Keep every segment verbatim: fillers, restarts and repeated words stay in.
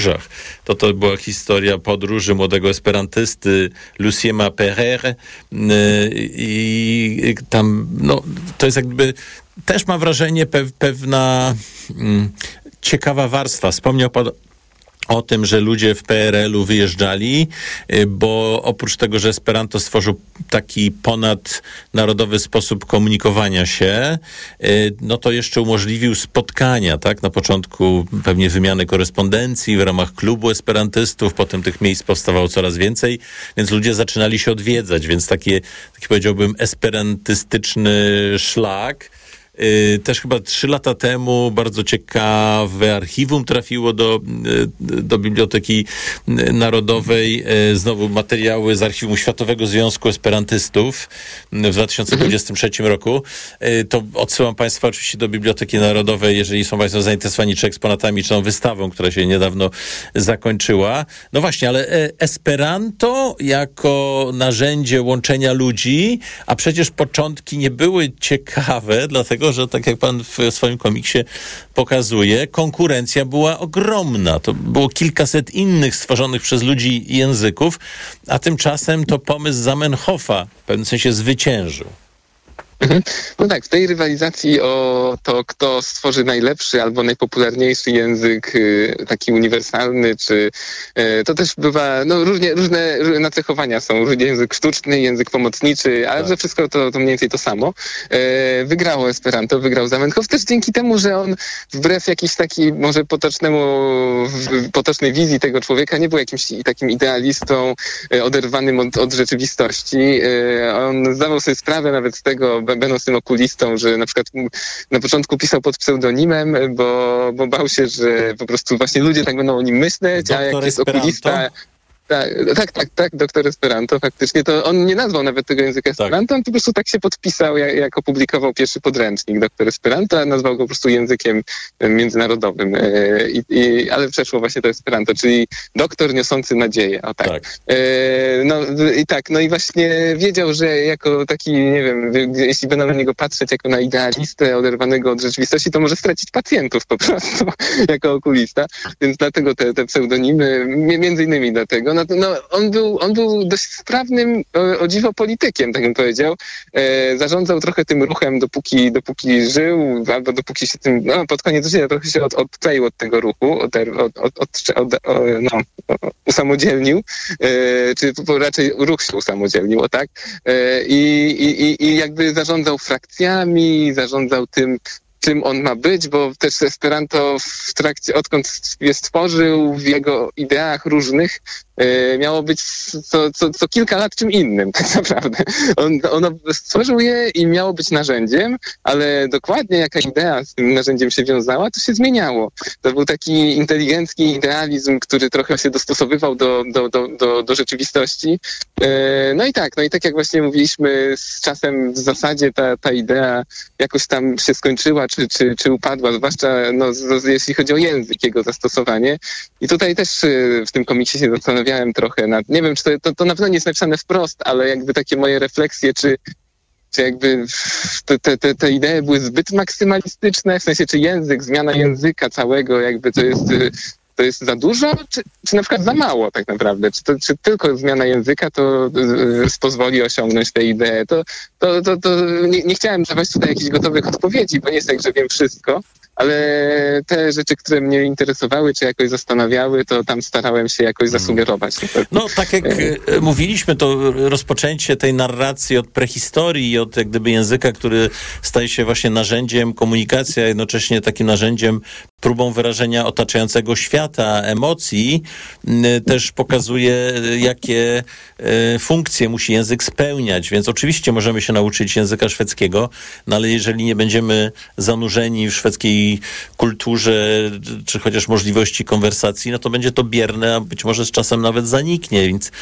To to była historia podróży młodego esperantysty Luciema Pereire i tam, no, to jest jakby, też mam wrażenie pew, pewna mm, ciekawa warstwa. Wspomniał pan o tym, że ludzie w P R L-u wyjeżdżali, bo oprócz tego, że Esperanto stworzył taki ponadnarodowy sposób komunikowania się, no to jeszcze umożliwił spotkania, tak? Na początku pewnie wymiany korespondencji w ramach klubu esperantystów, potem tych miejsc powstawało coraz więcej, więc ludzie zaczynali się odwiedzać, więc takie, taki powiedziałbym, esperantystyczny szlak. Też chyba trzy lata temu bardzo ciekawe archiwum trafiło do, do Biblioteki Narodowej. Znowu materiały z archiwum Światowego Związku Esperantystów w dwa tysiące dwudziestym trzecim roku. To odsyłam Państwa oczywiście do Biblioteki Narodowej, jeżeli są Państwo zainteresowani czy eksponatami, czy tą wystawą, która się niedawno zakończyła. No właśnie, ale Esperanto jako narzędzie łączenia ludzi, a przecież początki nie były ciekawe, dlatego że tak jak pan w swoim komiksie pokazuje, konkurencja była ogromna. To było kilkaset innych stworzonych przez ludzi języków, a tymczasem to pomysł Zamenhofa w pewnym sensie zwyciężył. No tak, w tej rywalizacji o to, kto stworzy najlepszy albo najpopularniejszy język taki uniwersalny, czy to też bywa, no różnie, różne nacechowania są, język sztuczny, język pomocniczy, ale że wszystko to, to mniej więcej to samo. Wygrało Esperanto, wygrał Zamenhof też dzięki temu, że on wbrew jakiejś takiej może potocznemu, potocznej wizji tego człowieka nie był jakimś takim idealistą oderwanym od, od rzeczywistości. On zdawał sobie sprawę nawet z tego, będąc tym okulistą, że na przykład na początku pisał pod pseudonimem, bo, bo bał się, że po prostu właśnie ludzie tak będą o nim myśleć, Doktor a jak jest Esperanto? okulista... Tak, tak, tak, tak, doktor Esperanto, faktycznie. To on nie nazwał nawet tego języka Esperanto, tak. On po prostu tak się podpisał, jak, jak opublikował pierwszy podręcznik doktor Esperanto, a nazwał go po prostu językiem międzynarodowym. E, i, ale przeszło właśnie to Esperanto, czyli doktor niosący nadzieję. O tak. tak. E, no i tak, no i właśnie wiedział, że jako taki, nie wiem, jeśli będą na niego patrzeć jako na idealistę oderwanego od rzeczywistości, to może stracić pacjentów po prostu jako okulista, więc dlatego te, te pseudonimy, między innymi dlatego. No, no, on, był, on był dość sprawnym, o, o dziwo, politykiem, tak bym powiedział. E, zarządzał trochę tym ruchem, dopóki, dopóki żył, albo dopóki się tym, no pod koniec życia trochę się od, odkleił od tego ruchu, od, od, od, od, od, no, usamodzielnił, e, czy raczej ruch się usamodzielnił, o tak. E, i, i, I jakby zarządzał frakcjami, zarządzał tym, czym on ma być, bo też Esperanto w trakcie, odkąd je stworzył, w jego ideach różnych, e, miało być co, co, co kilka lat czym innym, tak naprawdę. On, ono stworzył je i miało być narzędziem, ale dokładnie jaka idea z tym narzędziem się wiązała, to się zmieniało. To był taki inteligencki idealizm, który trochę się dostosowywał do, do, do, do, do rzeczywistości. E, no i tak, no i tak jak właśnie mówiliśmy, z czasem w zasadzie ta, ta idea jakoś tam się skończyła, czy, czy, czy upadła, zwłaszcza no, z, jeśli chodzi o język, jego zastosowanie. I tutaj też y, w tym komiksie się zastanawiałem trochę nad, nie wiem, czy to, to, to na pewno nie jest napisane wprost, ale jakby takie moje refleksje, czy, czy jakby te, te, te idee były zbyt maksymalistyczne, w sensie, czy język, zmiana języka całego, jakby to jest... Y, to jest za dużo, czy, czy na przykład za mało tak naprawdę? Czy, to, czy tylko zmiana języka to y, pozwoli osiągnąć tę ideę? To, to, to, to nie, nie chciałem dawać tutaj jakichś gotowych odpowiedzi, bo nie jest tak, że wiem wszystko, ale te rzeczy, które mnie interesowały, czy jakoś zastanawiały, to tam starałem się jakoś zasugerować. No tak jak mówiliśmy, to rozpoczęcie tej narracji od prehistorii, od jak gdyby języka, który staje się właśnie narzędziem komunikacji, a jednocześnie takim narzędziem, próbą wyrażenia otaczającego świata, emocji, też pokazuje, jakie funkcje musi język spełniać. Więc oczywiście możemy się nauczyć języka szwedzkiego, no ale jeżeli nie będziemy zanurzeni w szwedzkiej kulturze, czy chociaż możliwości konwersacji, no to będzie to bierne, a być może z czasem nawet zaniknie. Więc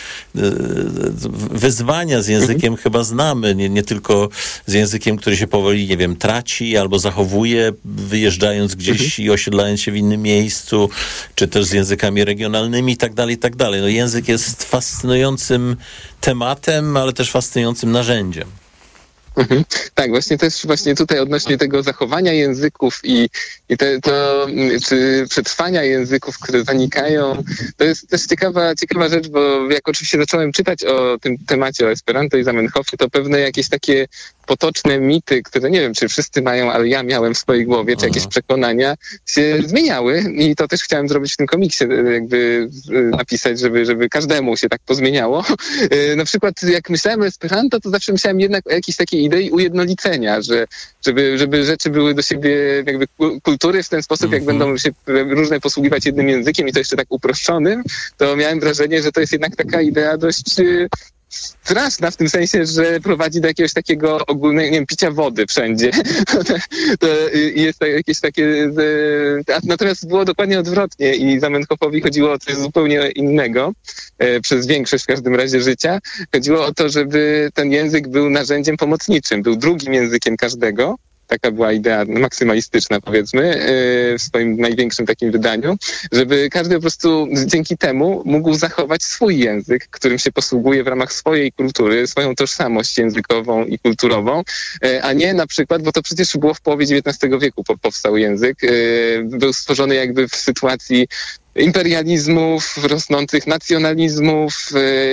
wyzwania z językiem mhm. chyba znamy, nie, nie tylko z językiem, który się powoli, nie wiem, traci albo zachowuje, wyjeżdżając gdzieś mhm. i osiedlając się w innym miejscu, czy też z językami regionalnymi i tak dalej, i tak dalej. No język jest fascynującym tematem, ale też fascynującym narzędziem. Mhm. Tak, właśnie też właśnie tutaj odnośnie tego zachowania języków i, i te, to, czy przetrwania języków, które zanikają, to jest też ciekawa, ciekawa rzecz, bo jak oczywiście zacząłem czytać o tym temacie, o Esperanto i Zamenhofie, to pewne jakieś takie potoczne mity, które nie wiem, czy wszyscy mają, ale ja miałem w swojej głowie, czy jakieś przekonania się zmieniały i to też chciałem zrobić w tym komiksie, jakby napisać, żeby, żeby każdemu się tak pozmieniało. Na przykład jak myślałem o Esperanto, to zawsze myślałem jednak o jakiejś takiej idei ujednolicenia, że żeby, żeby rzeczy były do siebie jakby kultury w ten sposób, mm-hmm. jak będą się różne posługiwać jednym językiem i to jeszcze tak uproszczonym, to miałem wrażenie, że to jest jednak taka idea dość straszna w tym sensie, że prowadzi do jakiegoś takiego ogólnego, nie wiem, picia wody wszędzie. To jest jakieś takie... Natomiast było dokładnie odwrotnie i Zamenhofowi chodziło o coś zupełnie innego, przez większość w każdym razie życia. Chodziło o to, żeby ten język był narzędziem pomocniczym, był drugim językiem każdego. Taka była idea maksymalistyczna, powiedzmy, w swoim największym takim wydaniu, żeby każdy po prostu dzięki temu mógł zachować swój język, którym się posługuje w ramach swojej kultury, swoją tożsamość językową i kulturową, a nie na przykład, bo to przecież było w połowie dziewiętnastego wieku powstał język, był stworzony jakby w sytuacji imperializmów, rosnących nacjonalizmów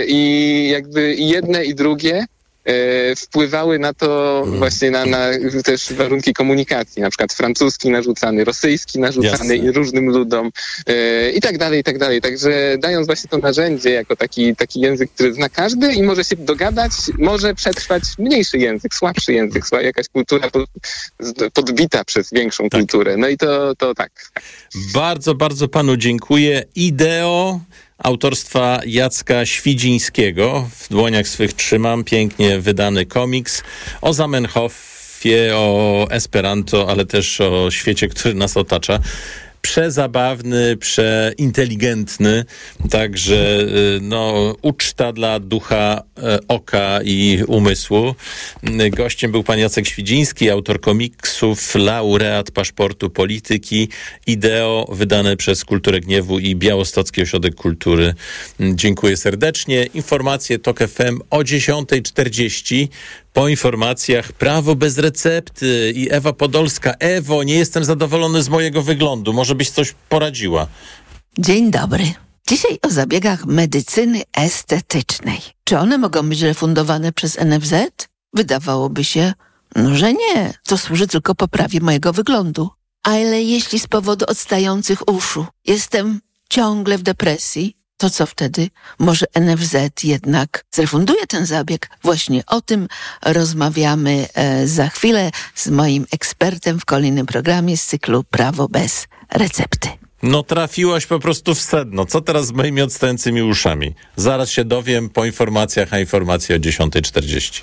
i jakby i jedne i drugie wpływały na to właśnie na, na też warunki komunikacji, na przykład francuski narzucany, rosyjski narzucany i różnym ludom e, i tak dalej, i tak dalej. Także dając właśnie to narzędzie jako taki, taki język, który zna każdy i może się dogadać, może przetrwać mniejszy język, słabszy język, jakaś kultura pod, podbita przez większą tak. kulturę. No i to, to tak. Bardzo, bardzo panu dziękuję. Ideo autorstwa Jacka Świdzińskiego. W dłoniach swych trzymam pięknie wydany komiks o Zamenhofie, o Esperanto, ale też o świecie, który nas otacza. Przezabawny, przeinteligentny, także no, uczta dla ducha, oka i umysłu. Gościem był pan Jacek Świdziński, autor komiksów, laureat paszportu polityki, Ideo, wydane przez Kulturę Gniewu i Białostocki Ośrodek Kultury. Dziękuję serdecznie. Informacje Tok F M o dziesiąta czterdzieści. Po informacjach Prawo bez recepty i Ewa Podolska. Ewo, nie jestem zadowolony z mojego wyglądu. Może byś coś poradziła? Dzień dobry. Dzisiaj o zabiegach medycyny estetycznej. Czy one mogą być refundowane przez N F Z? Wydawałoby się, no, że nie. To służy tylko poprawie mojego wyglądu. Ale jeśli z powodu odstających uszu jestem ciągle w depresji, to co wtedy? Może N F Z jednak zrefunduje ten zabieg? Właśnie o tym rozmawiamy e, za chwilę z moim ekspertem w kolejnym programie z cyklu Prawo bez recepty. No trafiłaś po prostu w sedno. Co teraz z moimi odstającymi uszami? Zaraz się dowiem po informacjach, a informacje o dziesiąta czterdzieści.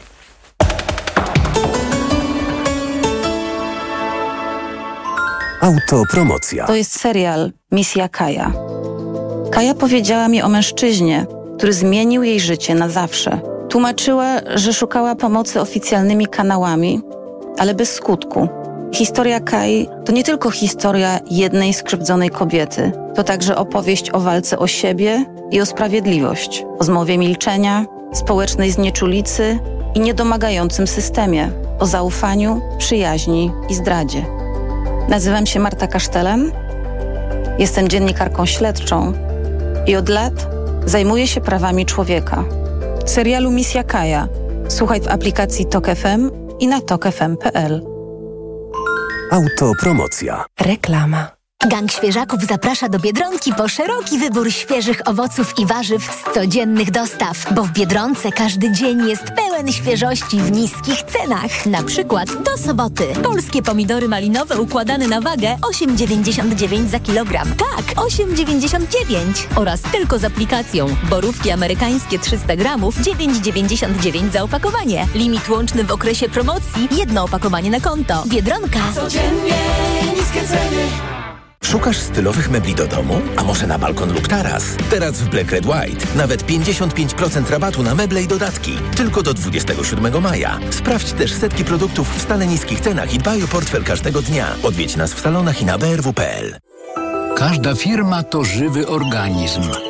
Autopromocja. To jest serial Misja Kaja. Kaja powiedziała mi o mężczyźnie, który zmienił jej życie na zawsze. Tłumaczyła, że szukała pomocy oficjalnymi kanałami, ale bez skutku. Historia Kai to nie tylko historia jednej skrzywdzonej kobiety. To także opowieść o walce o siebie i o sprawiedliwość, o zmowie milczenia, społecznej znieczulicy i niedomagającym systemie, o zaufaniu, przyjaźni i zdradzie. Nazywam się Marta Kasztelan, jestem dziennikarką śledczą i od lat zajmuję się prawami człowieka. Serialu Misja Kaja słuchaj w aplikacji Tok F M i na tok f m kropka p l. Autopromocja. Reklama. Gang Świeżaków zaprasza do Biedronki po szeroki wybór świeżych owoców i warzyw z codziennych dostaw, bo w Biedronce każdy dzień jest pełen świeżości w niskich cenach. Na przykład do soboty polskie pomidory malinowe układane na wagę osiem dziewięćdziesiąt dziewięć za kilogram. Tak, osiem dziewięćdziesiąt dziewięć. Oraz tylko z aplikacją. Borówki amerykańskie trzysta gramów dziewięć dziewięćdziesiąt dziewięć za opakowanie. Limit łączny w okresie promocji jedno opakowanie na konto. Biedronka. Codziennie niskie ceny. Szukasz stylowych mebli do domu? A może na balkon lub taras? Teraz w Black Red White nawet pięćdziesiąt pięć procent rabatu na meble i dodatki. Tylko do dwudziestego siódmego maja. Sprawdź też setki produktów w stale niskich cenach i dbaj o portfel każdego dnia. Odwiedź nas w salonach i na b r w kropka p l. Każda firma to żywy organizm.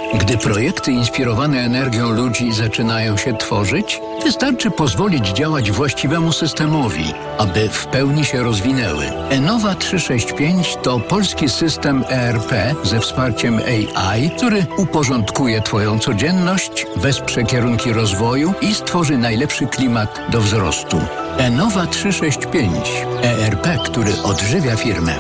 Gdy projekty inspirowane energią ludzi zaczynają się tworzyć, wystarczy pozwolić działać właściwemu systemowi, aby w pełni się rozwinęły. Enova trzysta sześćdziesiąt pięć to polski system E R P ze wsparciem A I, który uporządkuje Twoją codzienność, wesprze kierunki rozwoju i stworzy najlepszy klimat do wzrostu. Enova trzysta sześćdziesiąt pięć. E R P, który odżywia firmę.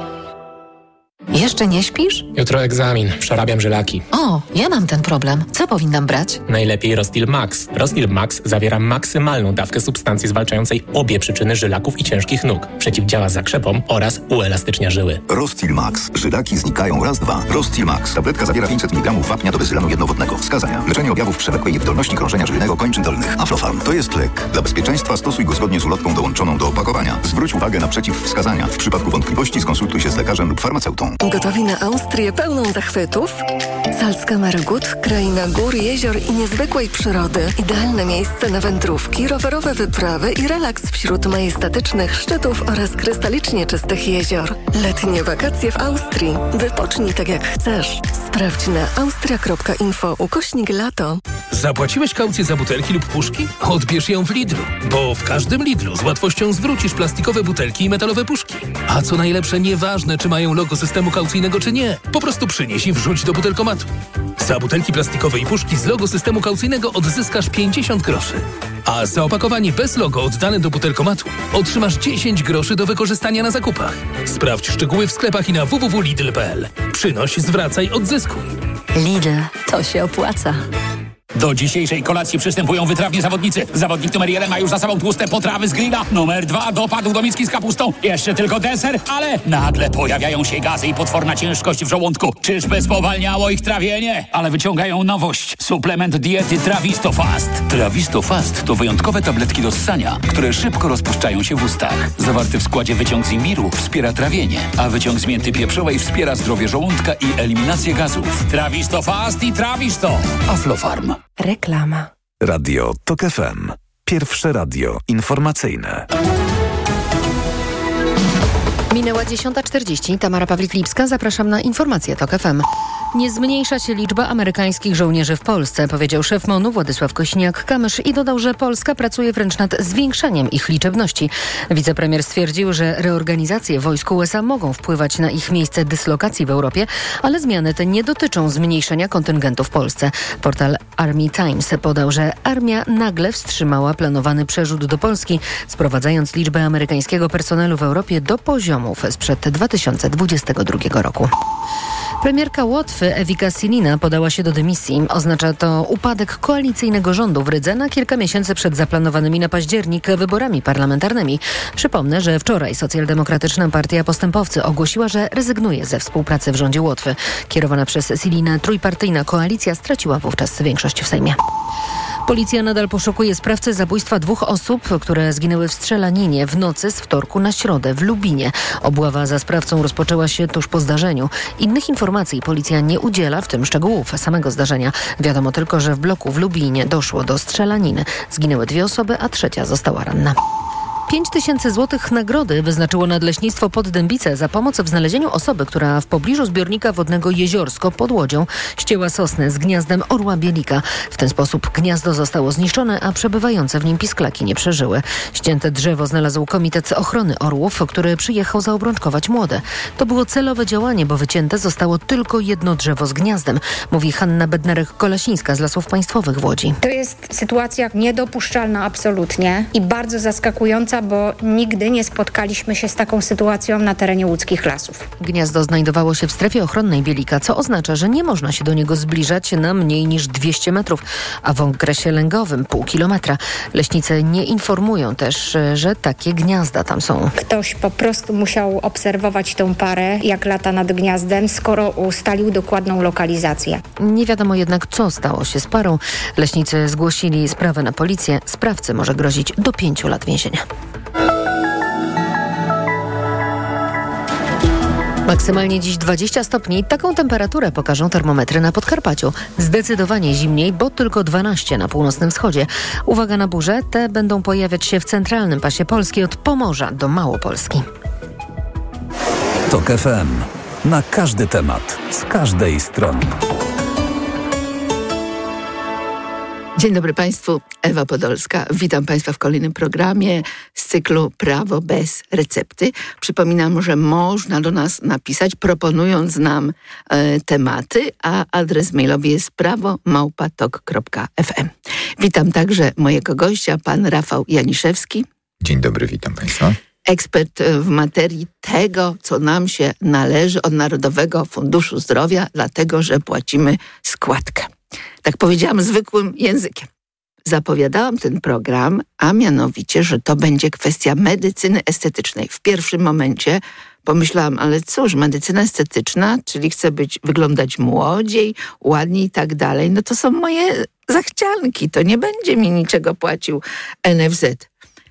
Jeszcze nie śpisz? Jutro egzamin, przerabiam żylaki. O, ja mam ten problem. Co powinnam brać? Najlepiej Rostil Max. Rostil Max zawiera maksymalną dawkę substancji zwalczającej obie przyczyny żylaków i ciężkich nóg. Przeciwdziała zakrzepom oraz uelastycznia żyły. Rostil Max. Żylaki znikają raz, dwa. Rostil Max. Tabletka zawiera pięćset miligramów wapnia do bezylanu jednowodnego. Wskazania. Leczenie objawów przewlekłej niewydolności krążenia żylnego kończyn dolnych. Aflofarm. To jest lek. Dla bezpieczeństwa stosuj go zgodnie z ulotką dołączoną do opakowania. Zwróć uwagę na przeciwwskazania. W przypadku wątpliwości skonsultuj się z lekarzem lub farmaceutą. Gotowi na Austrię pełną zachwytów? Salzkammergut, kraina gór, jezior i niezwykłej przyrody. Idealne miejsce na wędrówki, rowerowe wyprawy i relaks wśród majestatycznych szczytów oraz krystalicznie czystych jezior. Letnie wakacje w Austrii. Wypocznij tak jak chcesz. Sprawdź na austria kropka info ukośnik lato. Zapłaciłeś kaucję za butelki lub puszki? Odbierz ją w Lidlu, bo w każdym Lidlu z łatwością zwrócisz plastikowe butelki i metalowe puszki. A co najlepsze, nieważne czy mają logo systemu kaucyjnego czy nie, po prostu przynieś i wrzuć do butelkomatu. Za butelki plastikowe i puszki z logo systemu kaucyjnego odzyskasz pięćdziesiąt groszy. A za opakowanie bez logo oddane do butelkomatu otrzymasz dziesięć groszy do wykorzystania na zakupach. Sprawdź szczegóły w sklepach i na w w w kropka lidl kropka p l. Przynoś, zwracaj, odzyskuj. Lidl, to się opłaca. Do dzisiejszej kolacji przystępują wytrawni zawodnicy. Zawodnik numer jeden ma już za sobą tłuste potrawy z grilla. Numer dwa dopadł do miski z kapustą. Jeszcze tylko deser, ale nagle pojawiają się gazy i potworna ciężkość w żołądku. Czyżby spowalniało ich trawienie? Ale wyciągają nowość. Suplement diety Trawisto Fast. Trawisto Fast to wyjątkowe tabletki do ssania, które szybko rozpuszczają się w ustach. Zawarty w składzie wyciąg z imbiru wspiera trawienie, a wyciąg z mięty pieprzowej wspiera zdrowie żołądka i eliminację gazów. Trawisto Fast i Trawisto. Aflofarm. Reklama. Radio Tok F M. Pierwsze radio informacyjne. Minęła dziesiąta czterdzieści. Tamara Pawlik-Lipska. Zapraszam na informacje Tok F M. Nie zmniejsza się liczba amerykańskich żołnierzy w Polsce, powiedział szef MON-u Władysław Kośniak-Kamysz i dodał, że Polska pracuje wręcz nad zwiększaniem ich liczebności. Wicepremier stwierdził, że reorganizacje wojsk U S A mogą wpływać na ich miejsce dyslokacji w Europie, ale zmiany te nie dotyczą zmniejszenia kontyngentu w Polsce. Portal Army Times podał, że armia nagle wstrzymała planowany przerzut do Polski, sprowadzając liczbę amerykańskiego personelu w Europie do poziomów sprzed dwa tysiące dwudziestego drugiego roku. Premierka Łotwy Ewika Silina podała się do dymisji. Oznacza to upadek koalicyjnego rządu w Rydze na kilka miesięcy przed zaplanowanymi na październik wyborami parlamentarnymi. Przypomnę, że wczoraj Socjaldemokratyczna Partia Postępowcy ogłosiła, że rezygnuje ze współpracy w rządzie Łotwy. Kierowana przez Silinę trójpartyjna koalicja straciła wówczas większość w Sejmie. Policja nadal poszukuje sprawcy zabójstwa dwóch osób, które zginęły w strzelaninie w nocy z wtorku na środę w Lubinie. Obława za sprawcą rozpoczęła się tuż po zdarzeniu. Innych informacji policja nie udziela, w tym szczegółów samego zdarzenia. Wiadomo tylko, że w bloku w Lubinie doszło do strzelaniny. Zginęły dwie osoby, a trzecia została ranna. pięć tysięcy złotych nagrody wyznaczyło Nadleśnictwo Poddębice za pomoc w znalezieniu osoby, która w pobliżu zbiornika wodnego Jeziorsko pod Łodzią ścięła sosnę z gniazdem orła bielika. W ten sposób gniazdo zostało zniszczone, a przebywające w nim pisklaki nie przeżyły. Ścięte drzewo znalazł Komitet Ochrony Orłów, który przyjechał zaobrączkować młode. To było celowe działanie, bo wycięte zostało tylko jedno drzewo z gniazdem, mówi Hanna Bednarek-Kolasińska z Lasów Państwowych w Łodzi. To jest sytuacja niedopuszczalna absolutnie i bardzo zaskakująca, bo nigdy nie spotkaliśmy się z taką sytuacją na terenie łódzkich lasów. Gniazdo znajdowało się w strefie ochronnej bielika, co oznacza, że nie można się do niego zbliżać na mniej niż dwieście metrów, a w okresie lęgowym pół kilometra. Leśnicy nie informują też, że takie gniazda tam są. Ktoś po prostu musiał obserwować tę parę, jak lata nad gniazdem, skoro ustalił dokładną lokalizację. Nie wiadomo jednak, co stało się z parą. Leśnicy zgłosili sprawę na policję. Sprawcy może grozić do pięciu lat więzienia. Maksymalnie dziś dwadzieścia stopni. Taką temperaturę pokażą termometry na Podkarpaciu. Zdecydowanie zimniej, bo tylko dwanaście na północnym wschodzie. Uwaga na burze, te będą pojawiać się w centralnym pasie Polski od Pomorza do Małopolski. Tok F M. Na każdy temat, z każdej strony. Dzień dobry Państwu, Ewa Podolska. Witam Państwa w kolejnym programie z cyklu Prawo bez recepty. Przypominam, że można do nas napisać, proponując nam e, tematy, a adres mailowy jest prawo małpa tok kropka ef em. Witam także mojego gościa, pan Rafał Janiszewski. Dzień dobry, witam Państwa. Ekspert w materii tego, co nam się należy od Narodowego Funduszu Zdrowia, dlatego że płacimy składkę. Tak powiedziałam zwykłym językiem. Zapowiadałam ten program, a mianowicie, że to będzie kwestia medycyny estetycznej. W pierwszym momencie pomyślałam, ale cóż, medycyna estetyczna, czyli chcę być, wyglądać młodziej, ładniej i tak dalej, no to są moje zachcianki, to nie będzie mi niczego płacił en ef zet.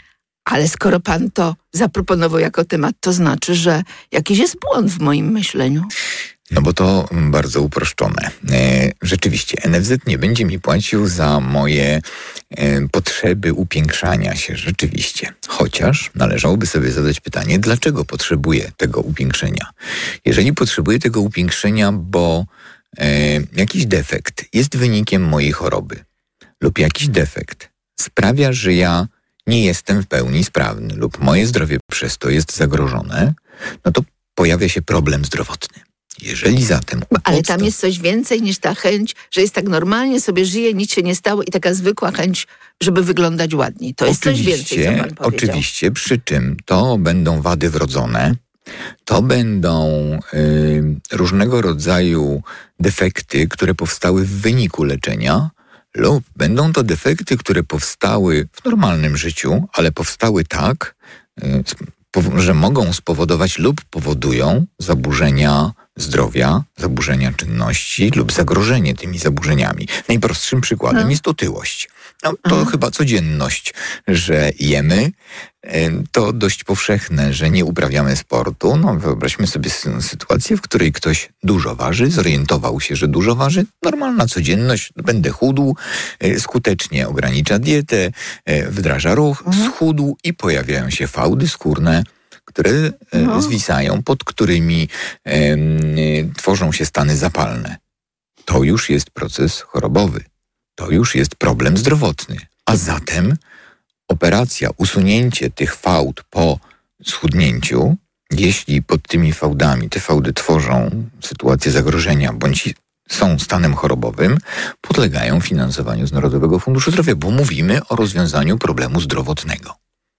Ale skoro pan to zaproponował jako temat, to znaczy, że jakiś jest błąd w moim myśleniu. No bo to bardzo uproszczone. E, rzeczywiście, en ef zet nie będzie mi płacił za moje e, potrzeby upiększania się, rzeczywiście. Chociaż należałoby sobie zadać pytanie, dlaczego potrzebuję tego upiększenia? Jeżeli potrzebuję tego upiększenia, bo e, jakiś defekt jest wynikiem mojej choroby lub jakiś defekt sprawia, że ja nie jestem w pełni sprawny lub moje zdrowie przez to jest zagrożone, no to pojawia się problem zdrowotny. Jeżeli zatem... Ale tam jest coś więcej niż ta chęć, że jest tak normalnie, sobie żyje, nic się nie stało i taka zwykła chęć, żeby wyglądać ładniej. To jest oczywiście, coś więcej, co pan powiedział. Oczywiście, przy czym to będą wady wrodzone, to będą y, różnego rodzaju defekty, które powstały w wyniku leczenia, lub będą to defekty, które powstały w normalnym życiu, ale powstały tak, y, że mogą spowodować lub powodują zaburzenia zdrowia, zaburzenia czynności lub zagrożenie tymi zaburzeniami. Najprostszym przykładem no. jest otyłość. No, to Aha. chyba codzienność, że jemy. To dość powszechne, że nie uprawiamy sportu. No, wyobraźmy sobie sytuację, w której ktoś dużo waży, zorientował się, że dużo waży. Normalna codzienność, będę chudł, skutecznie ogranicza dietę, wdraża ruch, mhm. schudł i pojawiają się fałdy skórne, które no. zwisają, pod którymi e, tworzą się stany zapalne. To już jest proces chorobowy. To już jest problem zdrowotny. A zatem operacja, usunięcie tych fałd po schudnięciu, jeśli pod tymi fałdami te fałdy tworzą sytuację zagrożenia bądź są stanem chorobowym, podlegają finansowaniu z Narodowego Funduszu Zdrowia, bo mówimy o rozwiązaniu problemu zdrowotnego.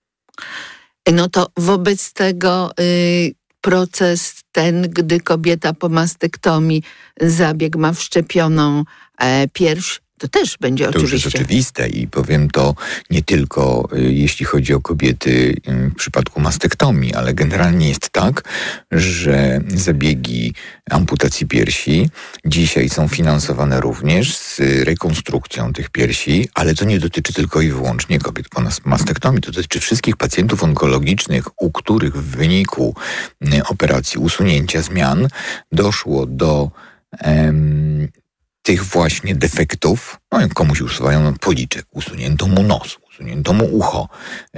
No to wobec tego y, proces ten, gdy kobieta po mastektomii zabieg ma wszczepioną e, pierś, to też będzie oczywiście. To już jest oczywiste i powiem to nie tylko y, jeśli chodzi o kobiety y, w przypadku mastektomii, ale generalnie jest tak, że zabiegi amputacji piersi dzisiaj są finansowane również z rekonstrukcją tych piersi, ale to nie dotyczy tylko i wyłącznie kobiet po mastektomii. To dotyczy wszystkich pacjentów onkologicznych, u których w wyniku y, operacji usunięcia zmian doszło do em, tych właśnie defektów, no jak komuś usuwają policzek, usunięto mu nos, usunięto mu ucho,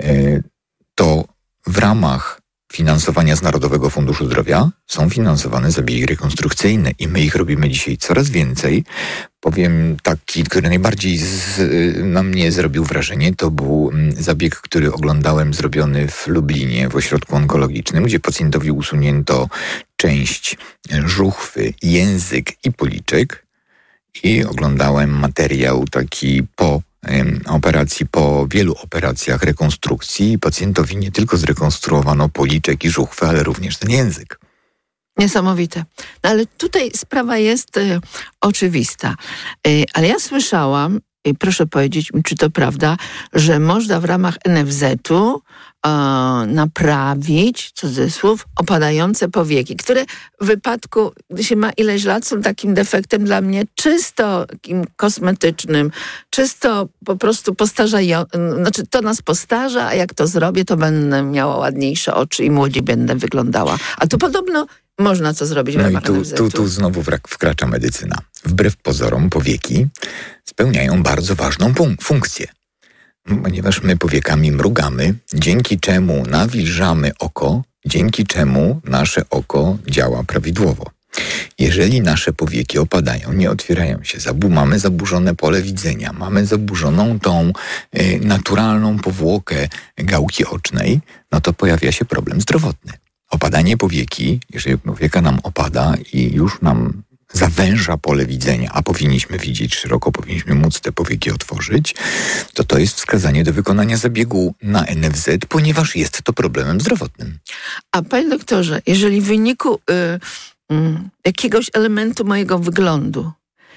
to w ramach finansowania z Narodowego Funduszu Zdrowia są finansowane zabiegi rekonstrukcyjne i my ich robimy dzisiaj coraz więcej. Powiem taki, który najbardziej z, na mnie zrobił wrażenie, to był zabieg, który oglądałem zrobiony w Lublinie w ośrodku onkologicznym, gdzie pacjentowi usunięto część żuchwy, język i policzek. I oglądałem materiał taki po em, operacji, po wielu operacjach rekonstrukcji. Pacjentowi nie tylko zrekonstruowano policzek i żuchwę, ale również ten język. Niesamowite. No ale tutaj sprawa jest y, oczywista. Y, ale ja słyszałam, i proszę powiedzieć mi, czy to prawda, że można w ramach en ef zetu e, naprawić, cudzysłów, opadające powieki, które w wypadku, gdy się ma ileś lat, są takim defektem dla mnie czysto takim kosmetycznym, czysto po prostu postarzającym. Znaczy to nas postarza, a jak to zrobię, to będę miała ładniejsze oczy i młodziej będę wyglądała. A tu podobno można co zrobić w ramach no i tu, tu, tu znowu wkracza medycyna. Wbrew pozorom powieki spełniają bardzo ważną funkcję, ponieważ my powiekami mrugamy, dzięki czemu nawilżamy oko, dzięki czemu nasze oko działa prawidłowo. Jeżeli nasze powieki opadają, nie otwierają się, zabu- mamy zaburzone pole widzenia, mamy zaburzoną tą y, naturalną powłokę gałki ocznej, no to pojawia się problem zdrowotny. Opadanie powieki, jeżeli powieka nam opada i już nam zawęża pole widzenia, a powinniśmy widzieć szeroko, powinniśmy móc te powieki otworzyć, to to jest wskazanie do wykonania zabiegu na N F Z, ponieważ jest to problemem zdrowotnym. A panie doktorze, jeżeli w wyniku y, y, jakiegoś elementu mojego wyglądu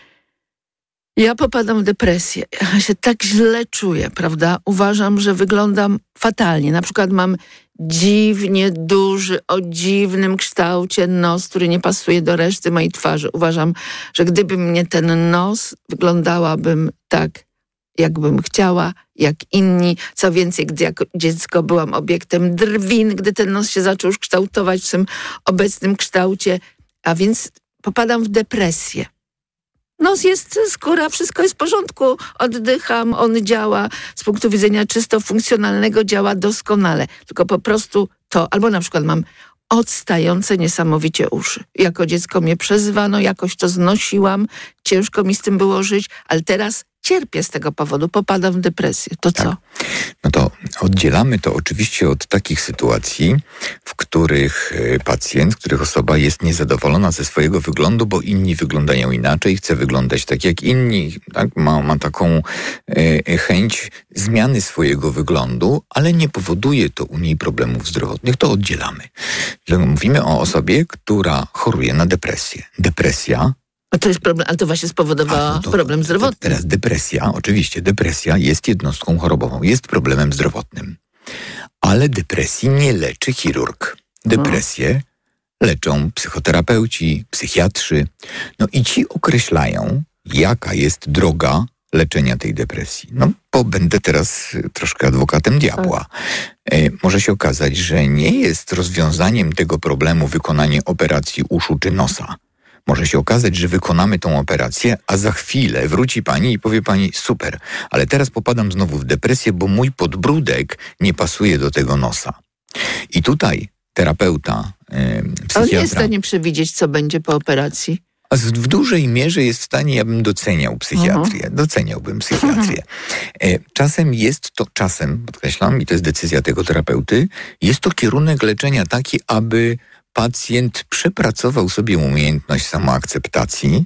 ja popadam w depresję, ja się tak źle czuję, prawda? Uważam, że wyglądam fatalnie. Na przykład mam dziwnie duży, o dziwnym kształcie nos, który nie pasuje do reszty mojej twarzy. Uważam, że gdyby mnie ten nos, wyglądałabym tak, jakbym chciała, jak inni. Co więcej, gdy jako dziecko byłam obiektem drwin, gdy ten nos się zaczął już kształtować w swym obecnym kształcie, a więc popadam w depresję. Nos jest, skóra, wszystko jest w porządku, oddycham, on działa z punktu widzenia czysto funkcjonalnego, działa doskonale. Tylko po prostu to, albo na przykład mam odstające niesamowicie uszy. Jako dziecko mnie przezwano, jakoś to znosiłam, ciężko mi z tym było żyć, ale teraz cierpię z tego powodu, popadam w depresję. To co? Tak. No to oddzielamy to oczywiście od takich sytuacji, w których pacjent, w których osoba jest niezadowolona ze swojego wyglądu, bo inni wyglądają inaczej, chce wyglądać tak jak inni, tak? Ma, ma taką e, chęć zmiany swojego wyglądu, ale nie powoduje to u niej problemów zdrowotnych, to oddzielamy. Mówimy o osobie, która choruje na depresję. Depresja A to jest problem, ale to właśnie spowodowała no to, problem zdrowotny. Teraz depresja, oczywiście depresja jest jednostką chorobową, jest problemem zdrowotnym. Ale depresji nie leczy chirurg. Depresję leczą psychoterapeuci, psychiatrzy. No i ci określają, jaka jest droga leczenia tej depresji. No, bo będę teraz troszkę adwokatem diabła. E, może się okazać, że nie jest rozwiązaniem tego problemu wykonanie operacji uszu czy nosa. Może się okazać, że wykonamy tą operację, a za chwilę wróci pani i powie pani, super, ale teraz popadam znowu w depresję, bo mój podbródek nie pasuje do tego nosa. I tutaj terapeuta, yy, psychiatra... On nie jest w stanie przewidzieć, co będzie po operacji. A w dużej mierze jest w stanie, ja bym doceniał psychiatrię. Uh-huh. Doceniałbym psychiatrię. E, czasem jest to, czasem, podkreślam, i to jest decyzja tego terapeuty, jest to kierunek leczenia taki, aby pacjent przepracował sobie umiejętność samoakceptacji,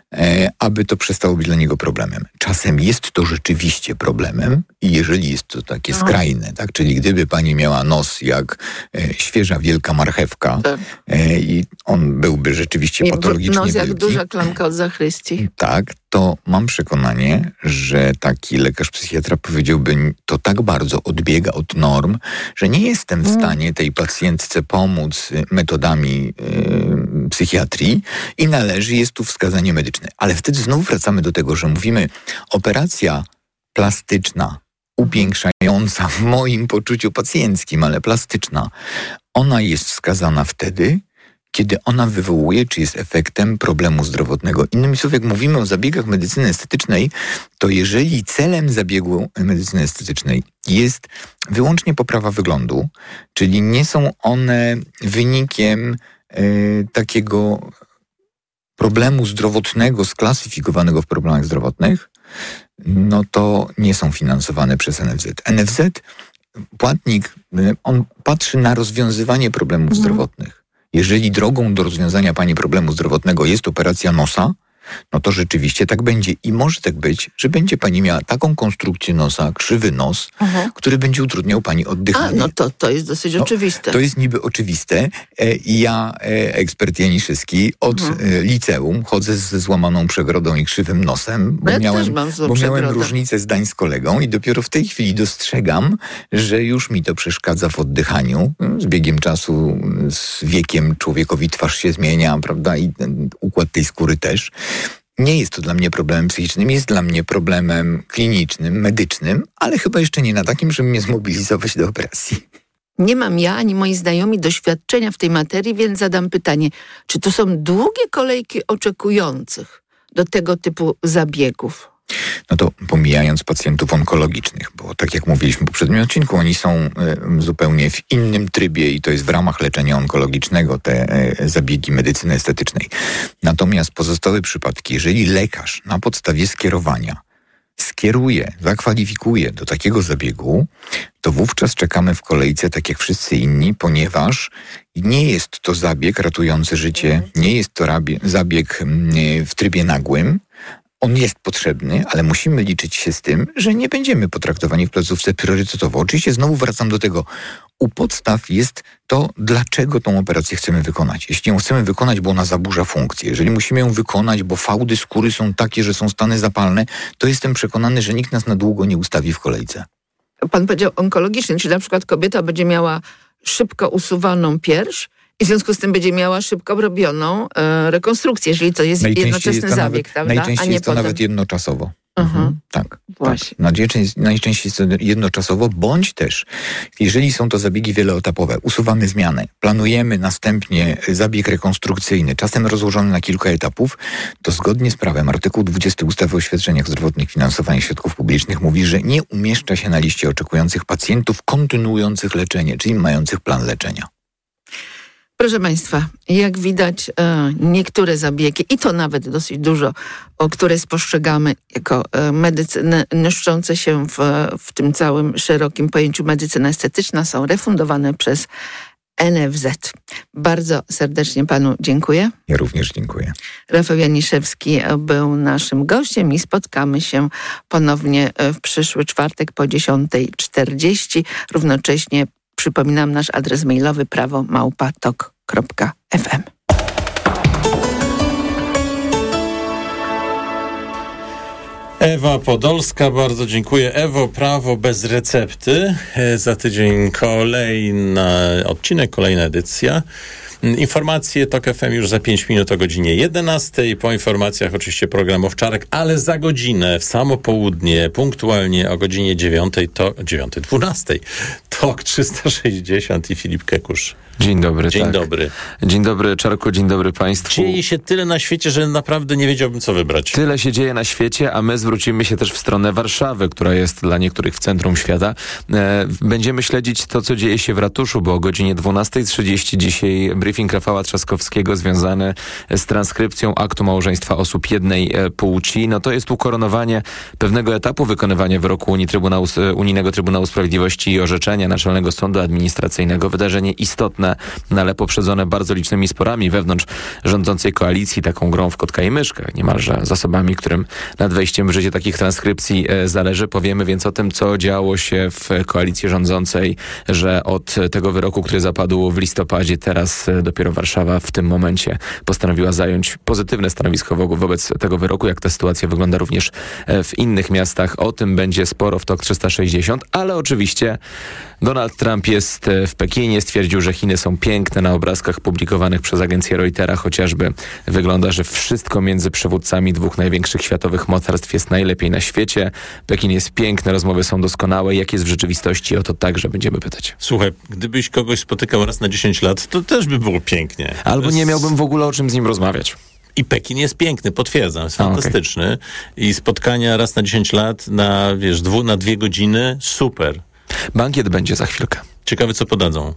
e, aby to przestało być dla niego problemem. Czasem jest to rzeczywiście problemem i jeżeli jest to takie skrajne, tak, czyli gdyby pani miała nos jak e, świeża wielka marchewka e, i on byłby rzeczywiście I patologicznie nos jak wielki, duża klamka od zachrystii. Tak, to mam przekonanie, że taki lekarz psychiatra powiedziałby, to tak bardzo odbiega od norm, że nie jestem w stanie tej pacjentce pomóc metodami yy, psychiatrii i należy, jest tu wskazanie medyczne. Ale wtedy znowu wracamy do tego, że mówimy operacja plastyczna, upiększająca w moim poczuciu pacjenckim, ale plastyczna, ona jest wskazana wtedy, kiedy ona wywołuje, czy jest efektem problemu zdrowotnego. Innymi słowy, jak mówimy o zabiegach medycyny estetycznej, to jeżeli celem zabiegu medycyny estetycznej jest wyłącznie poprawa wyglądu, czyli nie są one wynikiem y, takiego problemu zdrowotnego sklasyfikowanego w problemach zdrowotnych, no to nie są finansowane przez N F Z. N F Z, płatnik, on patrzy na rozwiązywanie problemów mhm. zdrowotnych. Jeżeli drogą do rozwiązania pani problemu zdrowotnego jest operacja nosa, no to rzeczywiście tak będzie. I może tak być, że będzie pani miała taką konstrukcję nosa, krzywy nos, uh-huh. który będzie utrudniał pani oddychanie. A, no to, to jest dosyć no, oczywiste. To jest niby oczywiste. I ja, ekspert Janiszewski, od uh-huh. liceum chodzę ze złamaną przegrodą i krzywym nosem, bo, ja miałem, mam bo miałem różnicę zdań z kolegą i dopiero w tej chwili dostrzegam, że już mi to przeszkadza w oddychaniu. Z biegiem czasu, z wiekiem człowiekowi twarz się zmienia, prawda, i ten układ tej skóry też. Nie jest to dla mnie problemem psychicznym, jest dla mnie problemem klinicznym, medycznym, ale chyba jeszcze nie na takim, żeby mnie zmobilizować do operacji. Nie mam ja ani moi znajomi doświadczenia w tej materii, więc zadam pytanie, czy to są długie kolejki oczekujących do tego typu zabiegów? No to pomijając pacjentów onkologicznych, bo tak jak mówiliśmy w poprzednim odcinku, oni są y, zupełnie w innym trybie i to jest w ramach leczenia onkologicznego te y, zabiegi medycyny estetycznej. Natomiast pozostałe przypadki, jeżeli lekarz na podstawie skierowania skieruje, zakwalifikuje do takiego zabiegu, to wówczas czekamy w kolejce tak jak wszyscy inni, ponieważ nie jest to zabieg ratujący życie, nie jest to rabie, zabieg y, w trybie nagłym. On jest potrzebny, ale musimy liczyć się z tym, że nie będziemy potraktowani w placówce priorytetowo. Oczywiście znowu wracam do tego. U podstaw jest to, dlaczego tą operację chcemy wykonać. Jeśli ją chcemy wykonać, bo ona zaburza funkcję, jeżeli musimy ją wykonać, bo fałdy skóry są takie, że są stany zapalne, to jestem przekonany, że nikt nas na długo nie ustawi w kolejce. Pan powiedział onkologiczny, czyli na przykład kobieta będzie miała szybko usuwaną pierś, i w związku z tym będzie miała szybko robioną e, rekonstrukcję, jeżeli to jest jednoczesny jest to zabieg, nawet, prawda? Najczęściej A nie jest to potem. nawet jednoczasowo. Mhm. Tak, właśnie. tak. Najczęściej, najczęściej jest to jednoczasowo, bądź też, jeżeli są to zabiegi wieloetapowe, usuwamy zmianę, planujemy następnie zabieg rekonstrukcyjny, czasem rozłożony na kilka etapów, to zgodnie z prawem artykuł dwudziesty ustawy o świadczeniach zdrowotnych i finansowaniu środków publicznych mówi, że nie umieszcza się na liście oczekujących pacjentów kontynuujących leczenie, czyli mających plan leczenia. Proszę Państwa, jak widać e, niektóre zabiegi, i to nawet dosyć dużo, o które spostrzegamy jako e, medycynę niszczące się w, w tym całym szerokim pojęciu medycyna estetyczna, są refundowane przez N F Z. Bardzo serdecznie Panu dziękuję. Ja również dziękuję. Rafał Janiszewski był naszym gościem i spotkamy się ponownie w przyszły czwartek po dziesiątej czterdzieści. Równocześnie przypominam nasz adres mailowy prawo małpa tok kropka f m. Ewa Podolska, bardzo dziękuję. Ewo, prawo bez recepty. Za tydzień kolejny odcinek, kolejna edycja. Informacje TOK F M już za pięć minut o godzinie jedenastej. Po informacjach oczywiście program Owczarek, ale za godzinę, w samo południe, punktualnie o godzinie dziewiątej, to dziewiątej, dwunastej. TOK trzysta sześćdziesiąt i Filip Kekusz. Dzień dobry. Dzień tak. dobry. Dzień dobry, Czarku, dzień dobry Państwu. Dzieje się tyle na świecie, że naprawdę nie wiedziałbym, co wybrać. Tyle się dzieje na świecie, a my zwrócimy się też w stronę Warszawy, która jest dla niektórych w centrum świata. E, będziemy śledzić to, co dzieje się w ratuszu, bo o godzinie dwunastej trzydzieści dzisiaj briefing Rafała Trzaskowskiego związany z transkrypcją aktu małżeństwa osób jednej płci. No to jest ukoronowanie pewnego etapu wykonywania wyroku Unii Trybunału, Unijnego Trybunału Sprawiedliwości i orzeczenia Naczelnego Sądu Administracyjnego. Wydarzenie istotne, no ale poprzedzone bardzo licznymi sporami wewnątrz rządzącej koalicji, taką grą w kotka i myszkę, niemalże zasobami, którym nad wejściem w życie takich transkrypcji zależy. Powiemy więc o tym, co działo się w koalicji rządzącej, że od tego wyroku, który zapadł w listopadzie, teraz dopiero Warszawa w tym momencie postanowiła zająć pozytywne stanowisko wobec tego wyroku. Jak ta sytuacja wygląda również w innych miastach. O tym będzie sporo w TOK trzysta sześćdziesiąt, ale oczywiście Donald Trump jest w Pekinie, stwierdził, że Chiny są piękne. Na obrazkach publikowanych przez agencję Reutera chociażby wygląda, że wszystko między przywódcami dwóch największych światowych mocarstw jest najlepiej na świecie. Pekin jest piękny, rozmowy są doskonałe. Jak jest w rzeczywistości? O to także będziemy pytać. Słuchaj, gdybyś kogoś spotykał raz na dziesięć lat, to też by było pięknie. Albo jest... nie miałbym w ogóle o czym z nim rozmawiać. I Pekin jest piękny, potwierdzam, jest A, fantastyczny. Okay. I spotkania raz na dziesięć lat, na, wiesz, dwu, na dwie godziny, super. Bankiet będzie za chwilkę. Ciekawe, co podadzą.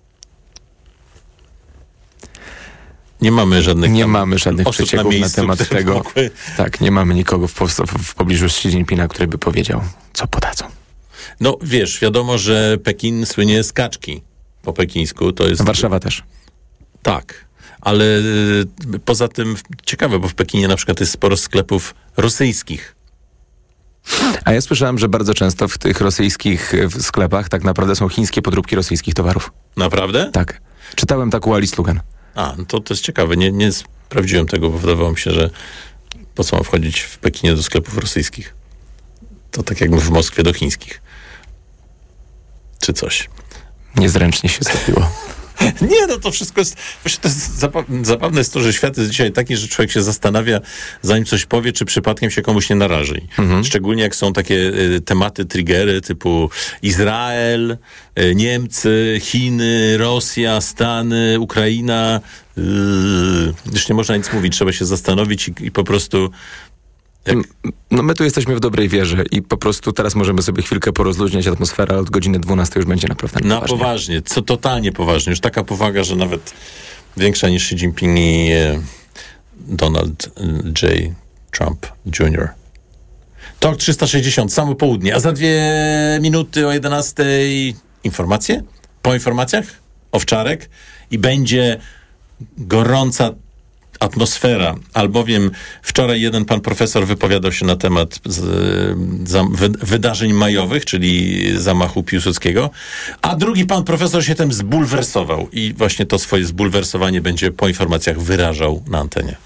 Nie mamy żadnych Nie mamy żadnych przecieków na, na temat tego. Mogły... Tak, nie mamy nikogo w, w, w pobliżu Xi Jinpinga, który by powiedział, co podadzą. No wiesz, wiadomo, że Pekin słynie z kaczki po pekińsku. To jest... Warszawa też. Tak, ale y, poza tym ciekawe, bo w Pekinie na przykład jest sporo sklepów rosyjskich. A ja słyszałem, że bardzo często w tych rosyjskich sklepach tak naprawdę są chińskie podróbki rosyjskich towarów. Naprawdę? Tak. Czytałem tak u Alice Lugan. A, no to, to jest ciekawe. Nie, nie sprawdziłem tego, bo wydawało mi się, że po co mam wchodzić w Pekinie do sklepów rosyjskich? To tak jakby w Moskwie do chińskich. Czy coś. Niezręcznie się zrobiło. Nie, no to wszystko jest... Właśnie to jest zabawne jest to, że świat jest dzisiaj taki, że człowiek się zastanawia, zanim coś powie, czy przypadkiem się komuś nie naraży. Mhm. Szczególnie jak są takie y, tematy, triggery typu Izrael, y, Niemcy, Chiny, Rosja, Stany, Ukraina. Y, już nie można nic mówić, trzeba się zastanowić i, i po prostu Jak... No my tu jesteśmy w dobrej wierze i po prostu teraz możemy sobie chwilkę porozluźniać atmosferę, ale od godziny dwunastej już będzie naprawdę na poważnie. poważnie, co totalnie poważnie. Już taka powaga, że nawet większa niż Xi Jinping i e, Donald J. Trump junior Talk trzysta sześćdziesiąt, samo południe, a za dwie minuty o jedenastej informacje? Po informacjach? Owczarek i będzie gorąca atmosfera, albowiem wczoraj jeden pan profesor wypowiadał się na temat z, za, wy, wydarzeń majowych, czyli zamachu Piłsudskiego, a drugi pan profesor się tym zbulwersował i właśnie to swoje zbulwersowanie będzie po informacjach wyrażał na antenie.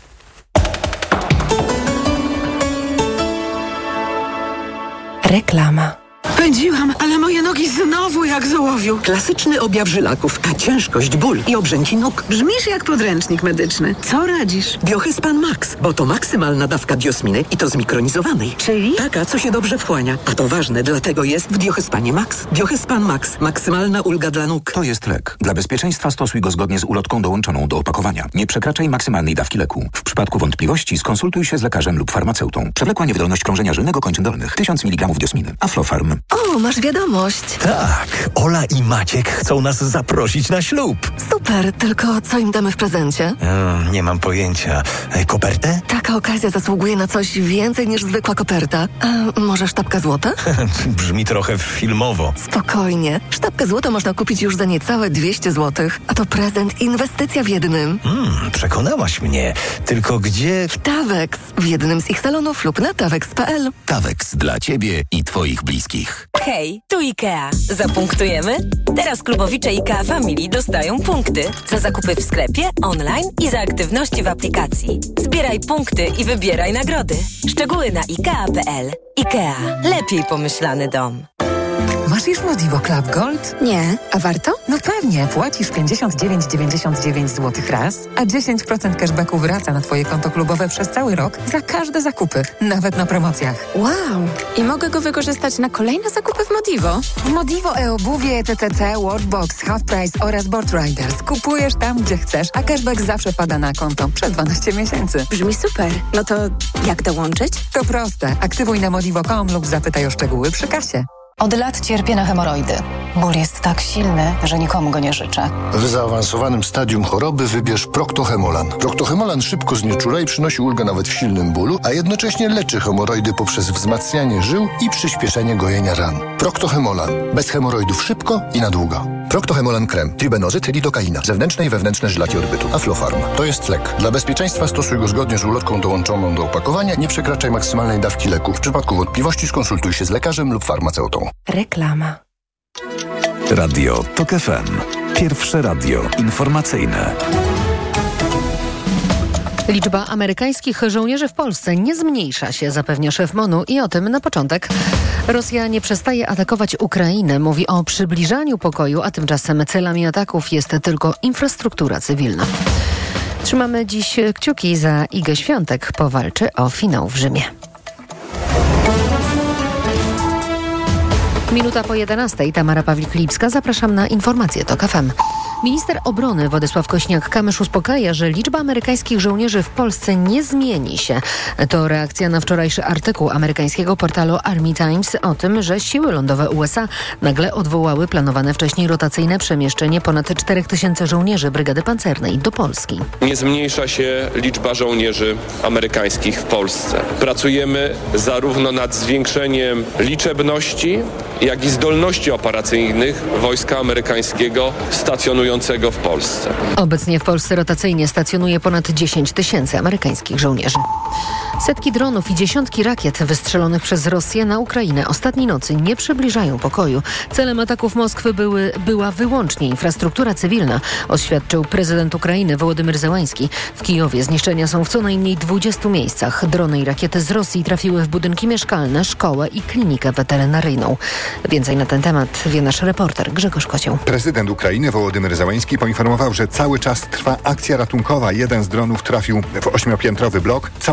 Reklama. Pędziłam, ale moje nogi znowu jak z ołowiu. Klasyczny objaw żylaków, a ciężkość, ból i obrzęki nóg. Brzmisz jak podręcznik medyczny. Co radzisz? Biohyspan Max, bo to maksymalna dawka diosminy i to zmikronizowanej. Czyli? Taka, co się dobrze wchłania. A to ważne, dlatego jest w Biohyspanie Max. Biohyspan Max. Maksymalna ulga dla nóg. To jest lek. Dla bezpieczeństwa stosuj go zgodnie z ulotką dołączoną do opakowania. Nie przekraczaj maksymalnej dawki leku. W przypadku wątpliwości skonsultuj się z lekarzem lub farmaceutą. Przewlekła niewydolność krążenia żylnego kończyn dolnych. tysiąc miligramów diosminy. Aflofarm. O, masz wiadomość. Tak, Ola i Maciek chcą nas zaprosić na ślub. Super, tylko co im damy w prezencie? Hmm, nie mam pojęcia. E, kopertę? Taka okazja zasługuje na coś więcej niż zwykła koperta. A może sztabka złota? Brzmi trochę filmowo. Spokojnie. Sztabkę złota można kupić już za niecałe dwieście złotych. A to prezent, inwestycja w jednym. Hmm, przekonałaś mnie. Tylko gdzie... W Tawex. W jednym z ich salonów lub na tawex kropka p l. Tawex dla ciebie i twoich bliskich. Hej, tu IKEA. Zapunktujemy? Teraz klubowicze IKEA Family dostają punkty za zakupy w sklepie, online i za aktywności w aplikacji. Zbieraj punkty i wybieraj nagrody. Szczegóły na ikea kropka p l. IKEA. Lepiej pomyślany dom. Masz już Modivo Club Gold? Nie, a warto? No pewnie, płacisz pięćdziesiąt dziewięć dziewięćdziesiąt dziewięć złotych raz, a dziesięć procent cashbacku wraca na twoje konto klubowe przez cały rok za każde zakupy, nawet na promocjach. Wow! I mogę go wykorzystać na kolejne zakupy w Modivo? W Modivo e-obuwie, T T C, Watchbox, Half Price oraz Board Riders. Kupujesz tam, gdzie chcesz, a cashback zawsze pada na konto przez dwanaście miesięcy. Brzmi super. No to jak dołączyć? To proste. Aktywuj na modivo kropka com lub zapytaj o szczegóły przy kasie. Od lat cierpię na hemoroidy. Ból jest tak silny, że nikomu go nie życzę. W zaawansowanym stadium choroby wybierz Proctohemolan. Proctohemolan szybko znieczula i przynosi ulgę nawet w silnym bólu, a jednocześnie leczy hemoroidy poprzez wzmacnianie żył i przyspieszenie gojenia ran. Proctohemolan. Bez hemoroidów szybko i na długo. Proctohemolan krem. Tribenozyt, lidokaina. Zewnętrzne i wewnętrzne żylaki odbytu. Aflofarm. To jest lek. Dla bezpieczeństwa stosuj go zgodnie z ulotką dołączoną do opakowania. Nie przekraczaj maksymalnej dawki leku. W przypadku wątpliwości skonsultuj się z lekarzem lub farmaceutą. Reklama. Radio TOK F M. Pierwsze radio informacyjne. Liczba amerykańskich żołnierzy w Polsce nie zmniejsza się, zapewnia szef MONU i o tym na początek. Rosja nie przestaje atakować Ukrainę, mówi o przybliżaniu pokoju, a tymczasem celami ataków jest tylko infrastruktura cywilna. Trzymamy dziś kciuki za Igę Świątek, powalczy o finał w Rzymie. Minuta po jedenastej. Tamara Pawlik-Lipska. Zapraszam na informacje TOK F M. Minister obrony Władysław Kośniak-Kamysz uspokaja, że liczba amerykańskich żołnierzy w Polsce nie zmieni się. To reakcja na wczorajszy artykuł amerykańskiego portalu Army Times o tym, że siły lądowe U S A nagle odwołały planowane wcześniej rotacyjne przemieszczenie ponad czterech tysięcy żołnierzy Brygady Pancernej do Polski. Nie zmniejsza się liczba żołnierzy amerykańskich w Polsce. Pracujemy zarówno nad zwiększeniem liczebności, jak i zdolności operacyjnych wojska amerykańskiego stacjonującego w Polsce. Obecnie w Polsce rotacyjnie stacjonuje ponad dziesięć tysięcy amerykańskich żołnierzy. Setki dronów i dziesiątki rakiet wystrzelonych przez Rosję na Ukrainę ostatniej nocy nie przybliżają pokoju. Celem ataków Moskwy były, była wyłącznie infrastruktura cywilna, oświadczył prezydent Ukrainy Wołodymyr Zełański. W Kijowie zniszczenia są w co najmniej dwudziestu miejscach. Drony i rakiety z Rosji trafiły w budynki mieszkalne, szkołę i klinikę weterynaryjną. Więcej na ten temat wie nasz reporter Grzegorz Kocioł. Prezydent Ukrainy Wołodymyr Zełański poinformował, że cały czas trwa akcja ratunkowa. Jeden z dronów trafił w ośmiopiętrowy blok. Całość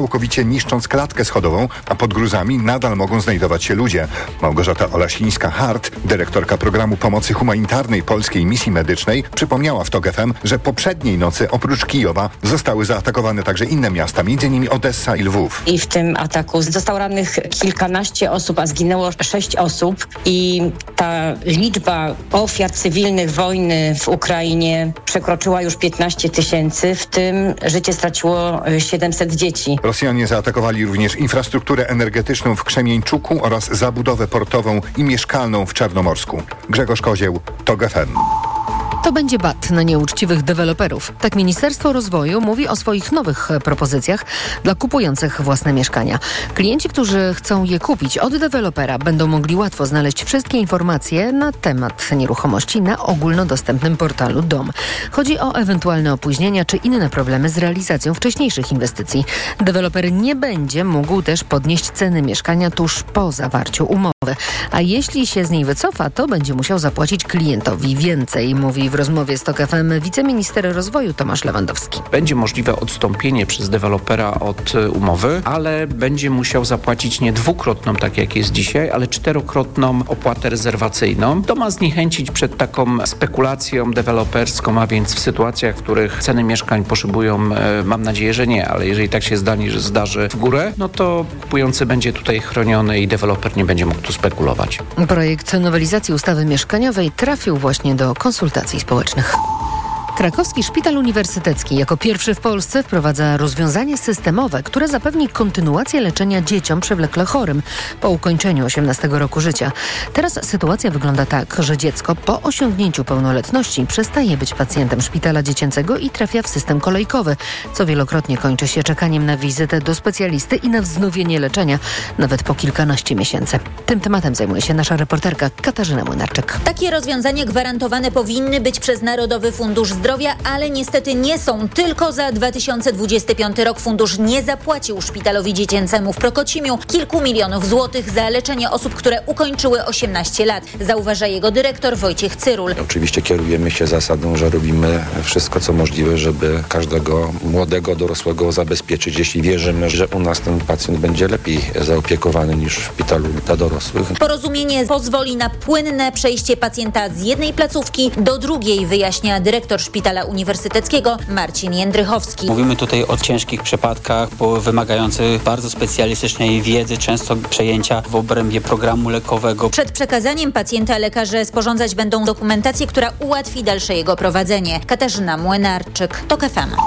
całkowicie niszcząc klatkę schodową, a pod gruzami nadal mogą znajdować się ludzie. Małgorzata Olasińska-Hart, dyrektorka programu pomocy humanitarnej Polskiej Misji Medycznej, przypomniała w TOK F M, że poprzedniej nocy oprócz Kijowa zostały zaatakowane także inne miasta, między innymi Odessa i Lwów. I w tym ataku zostało rannych kilkanaście osób, a zginęło sześć osób. I ta liczba ofiar cywilnych wojny w Ukrainie przekroczyła już piętnaście tysięcy, w tym życie straciło siedemset dzieci. Rosjanie zaatakowali również infrastrukturę energetyczną w Krzemieńczuku oraz zabudowę portową i mieszkalną w Czarnomorsku. Grzegorz Kozieł, TOK F M. To będzie bat na nieuczciwych deweloperów. Tak Ministerstwo Rozwoju mówi o swoich nowych propozycjach dla kupujących własne mieszkania. Klienci, którzy chcą je kupić od dewelopera, będą mogli łatwo znaleźć wszystkie informacje na temat nieruchomości na ogólnodostępnym portalu Dom. Chodzi o ewentualne opóźnienia czy inne problemy z realizacją wcześniejszych inwestycji. Deweloper nie będzie mógł też podnieść ceny mieszkania tuż po zawarciu umowy. A jeśli się z niej wycofa, to będzie musiał zapłacić klientowi więcej, mówi w rozmowie z TOK F M wiceminister rozwoju Tomasz Lewandowski. Będzie możliwe odstąpienie przez dewelopera od umowy, ale będzie musiał zapłacić nie dwukrotną, tak jak jest dzisiaj, ale czterokrotną opłatę rezerwacyjną. To ma zniechęcić przed taką spekulacją deweloperską, a więc w sytuacjach, w których ceny mieszkań poszybują, mam nadzieję, że nie, ale jeżeli tak się zdanie, że zdarzy w górę, no to kupujący będzie tutaj chroniony i deweloper nie będzie mógł tu spekulować. Projekt nowelizacji ustawy mieszkaniowej trafił właśnie do konsultacji społecznych. Krakowski Szpital Uniwersytecki jako pierwszy w Polsce wprowadza rozwiązanie systemowe, które zapewni kontynuację leczenia dzieciom przewlekle chorym po ukończeniu osiemnastego roku życia. Teraz sytuacja wygląda tak, że dziecko po osiągnięciu pełnoletności przestaje być pacjentem szpitala dziecięcego i trafia w system kolejkowy, co wielokrotnie kończy się czekaniem na wizytę do specjalisty i na wznowienie leczenia, nawet po kilkanaście miesięcy. Tym tematem zajmuje się nasza reporterka Katarzyna Młynarczyk. Takie rozwiązania gwarantowane powinny być przez Narodowy Fundusz Zdrowia. Zdrowia, ale niestety nie są. Tylko za dwa tysiące dwudziesty piąty rok fundusz nie zapłacił szpitalowi dziecięcemu w Prokocimiu kilku milionów złotych za leczenie osób, które ukończyły osiemnaście lat. Zauważa jego dyrektor Wojciech Cyrul. Oczywiście kierujemy się zasadą, że robimy wszystko, co możliwe, żeby każdego młodego, dorosłego zabezpieczyć, jeśli wierzymy, że u nas ten pacjent będzie lepiej zaopiekowany niż w szpitalu dla dorosłych. Porozumienie pozwoli na płynne przejście pacjenta z jednej placówki do drugiej, wyjaśnia dyrektor szpitala Szpitala Uniwersyteckiego Marcin Jędrychowski. Mówimy tutaj o ciężkich przypadkach, bo wymagających bardzo specjalistycznej wiedzy, często przejęcia w obrębie programu lekowego. Przed przekazaniem pacjenta lekarze sporządzać będą dokumentację, która ułatwi dalsze jego prowadzenie. Katarzyna Młynarczyk, TOK F M.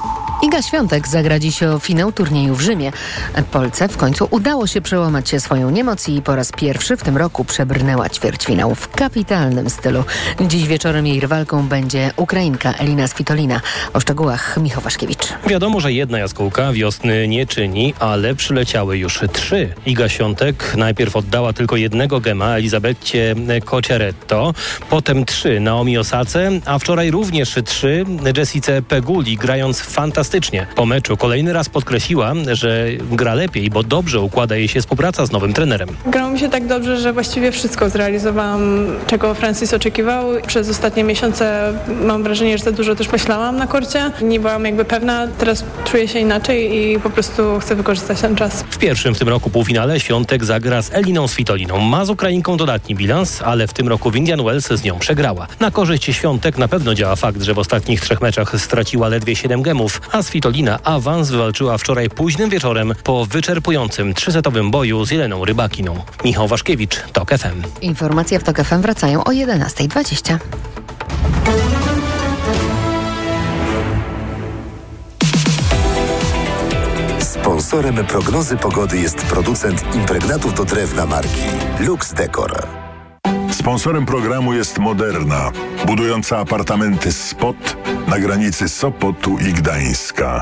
Iga Świątek zagra dziś o finał turnieju w Rzymie. Polce w końcu udało się przełamać się swoją niemoc i po raz pierwszy w tym roku przebrnęła ćwierćfinał w kapitalnym stylu. Dziś wieczorem jej rywalką będzie Ukrainka Elina Svitolina. O szczegółach Michał Waszkiewicz. Wiadomo, że jedna jaskółka wiosny nie czyni, ale przyleciały już trzy. Iga Świątek najpierw oddała tylko jednego gema Elizabecie Cocciaretto, potem trzy Naomi Osace, a wczoraj również trzy Jessice Peguli, grając fantastycznie. Po meczu kolejny raz podkreśliła, że gra lepiej, bo dobrze układa jej się współpraca z nowym trenerem. Grało mi się tak dobrze, że właściwie wszystko zrealizowałam, czego Francis oczekiwał. Przez ostatnie miesiące mam wrażenie, że za dużo też myślałam na korcie. Nie byłam jakby pewna, teraz czuję się inaczej i po prostu chcę wykorzystać ten czas. W pierwszym w tym roku półfinale Świątek zagra z Eliną Svitoliną. Ma z Ukrainką dodatni bilans, ale w tym roku w Indian Wells z nią przegrała. Na korzyść Świątek na pewno działa fakt, że w ostatnich trzech meczach straciła ledwie siedem gemów, a Svitolina awans wywalczyła wczoraj późnym wieczorem po wyczerpującym trzysetowym boju z Jeleną Rybakiną. Michał Waszkiewicz, TOK F M. Informacje w TOK F M wracają o jedenasta dwadzieścia. Sponsorem prognozy pogody jest producent impregnatów do drewna marki Lux Decor. Sponsorem programu jest Moderna, budująca apartamenty Spot na granicy Sopotu i Gdańska.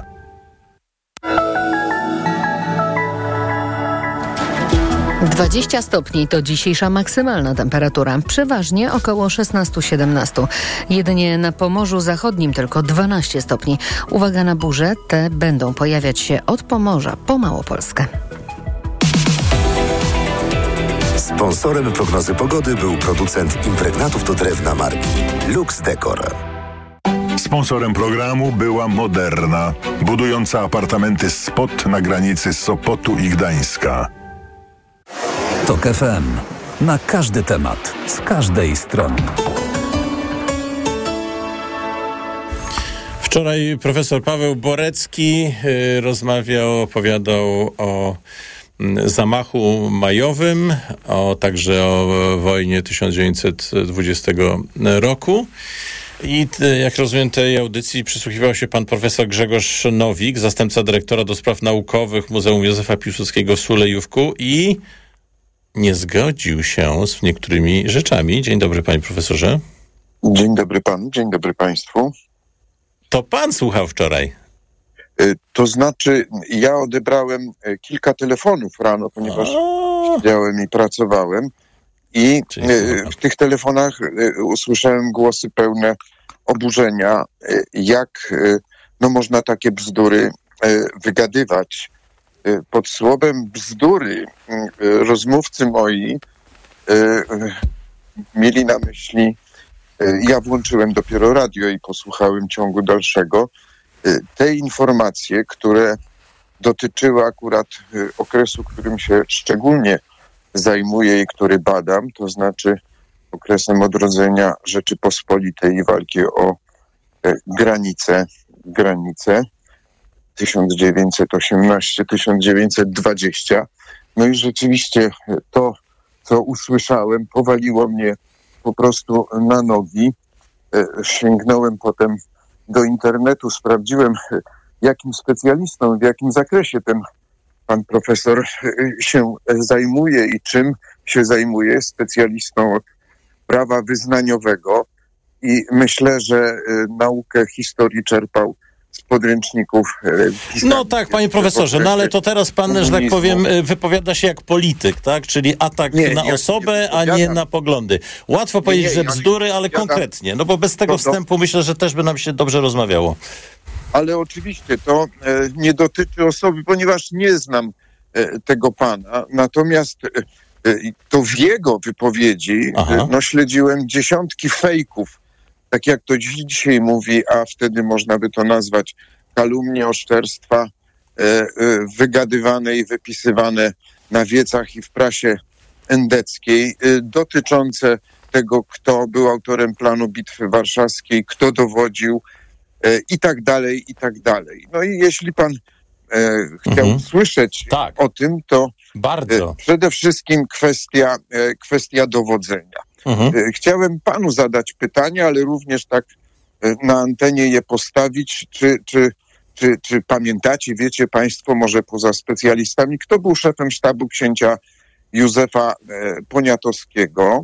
dwadzieścia stopni to dzisiejsza maksymalna temperatura. Przeważnie około szesnaście siedemnaście. Jedynie na Pomorzu Zachodnim tylko dwanaście stopni. Uwaga na burze, te będą pojawiać się od Pomorza po Małopolskę. Sponsorem prognozy pogody był producent impregnatów do drewna marki Lux Decor. Sponsorem programu była Moderna, budująca apartamenty Spot na granicy Sopotu i Gdańska. Tok F M. Na każdy temat, z każdej strony. Wczoraj profesor Paweł Borecki y, rozmawiał, opowiadał o y, zamachu majowym, o, także o wojnie tysiąc dziewięćset dwudziestego roku. I y, jak rozumiem, tej audycji przysłuchiwał się pan profesor Grzegorz Nowik, zastępca dyrektora do spraw naukowych Muzeum Józefa Piłsudskiego w Sulejówku i nie zgodził się z niektórymi rzeczami. Dzień dobry, panie profesorze. Dzień dobry panu, dzień dobry państwu. To pan słuchał wczoraj? To znaczy, ja odebrałem kilka telefonów rano, ponieważ siedziałem i pracowałem i w tych telefonach usłyszałem głosy pełne oburzenia, jak no, można takie bzdury wygadywać. Pod słowem bzdury rozmówcy moi mieli na myśli, ja włączyłem dopiero radio i posłuchałem ciągu dalszego, te informacje, które dotyczyły akurat okresu, którym się szczególnie zajmuję i który badam, to znaczy okresem odrodzenia Rzeczypospolitej i walki o granice, granice tysiąc dziewięćset osiemnaście do tysiąc dziewięćset dwadzieścia. No i rzeczywiście to, co usłyszałem, powaliło mnie po prostu na nogi. Sięgnąłem potem do internetu, sprawdziłem, jakim specjalistą, w jakim zakresie ten pan profesor się zajmuje i czym się zajmuje, specjalistą prawa wyznaniowego. I myślę, że naukę historii czerpał z podręczników. No tak, panie profesorze, no ale to teraz pan, komunizmu. Że tak powiem, wypowiada się jak polityk, tak? Czyli atak nie, na osobę, nie a nie na poglądy. Łatwo nie, powiedzieć, nie, że bzdury, ale konkretnie, no bo bez tego to, wstępu to... myślę, że też by nam się dobrze rozmawiało. Ale oczywiście to e, nie dotyczy osoby, ponieważ nie znam e, tego pana, natomiast e, to w jego wypowiedzi e, no, śledziłem dziesiątki fejków, tak jak to dzisiaj mówi, a wtedy można by to nazwać kalumnie, oszczerstwa e, e, wygadywane i wypisywane na wiecach i w prasie endeckiej, e, dotyczące tego, kto był autorem planu Bitwy Warszawskiej, kto dowodził e, i tak dalej, i tak dalej. No i jeśli pan e, chciał mhm. słyszeć tak. o tym, to Bardzo. E, przede wszystkim kwestia, e, kwestia dowodzenia. Mhm. Chciałem panu zadać pytanie, ale również tak na antenie je postawić. Czy, czy, czy, czy pamiętacie, wiecie państwo, może poza specjalistami, kto był szefem sztabu księcia Józefa Poniatowskiego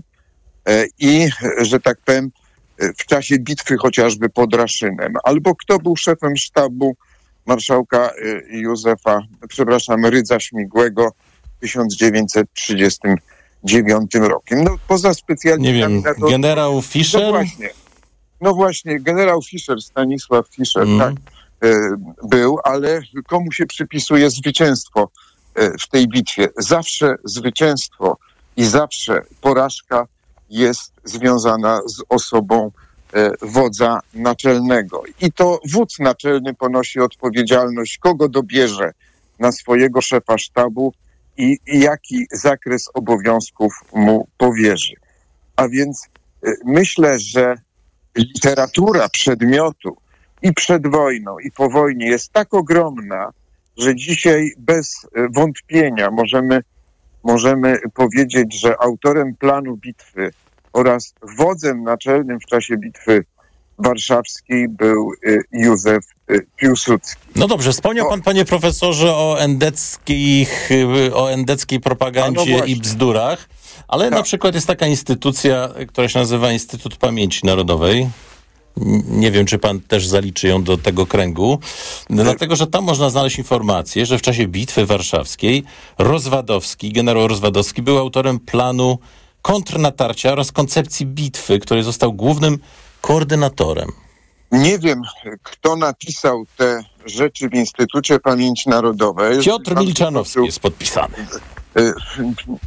i, że tak powiem, w czasie bitwy chociażby pod Raszynem? Albo kto był szefem sztabu marszałka Józefa, przepraszam, Rydza Śmigłego w tysiąc dziewięćset trzydziestym dziewiątym rokiem. No poza specjalistami... Nie wiem, to, generał Fischer? No właśnie, no właśnie, generał Fischer, Stanisław Fischer, mm. tak, e, był, ale komu się przypisuje zwycięstwo e, w tej bitwie? Zawsze zwycięstwo i zawsze porażka jest związana z osobą e, wodza naczelnego. I to wódz naczelny ponosi odpowiedzialność, kogo dobierze na swojego szefa sztabu, I, i jaki zakres obowiązków mu powierzy. A więc y, myślę, że literatura przedmiotu i przed wojną, i po wojnie jest tak ogromna, że dzisiaj bez y, wątpienia możemy, możemy powiedzieć, że autorem planu bitwy oraz wodzem naczelnym w czasie bitwy warszawskiej był y, Józef y, Piłsudski. No dobrze, wspomniał pan, panie profesorze, o endeckich, o endeckiej propagandzie no i bzdurach, ale tak. Na przykład jest taka instytucja, która się nazywa Instytut Pamięci Narodowej. Nie wiem, czy pan też zaliczy ją do tego kręgu, no, dlatego, że tam można znaleźć informację, że w czasie bitwy warszawskiej Rozwadowski, generał Rozwadowski był autorem planu kontrnatarcia oraz koncepcji bitwy, której został głównym koordynatorem. Nie wiem, kto napisał te rzeczy w Instytucie Pamięci Narodowej. Piotr Milczanowski jest podpisany.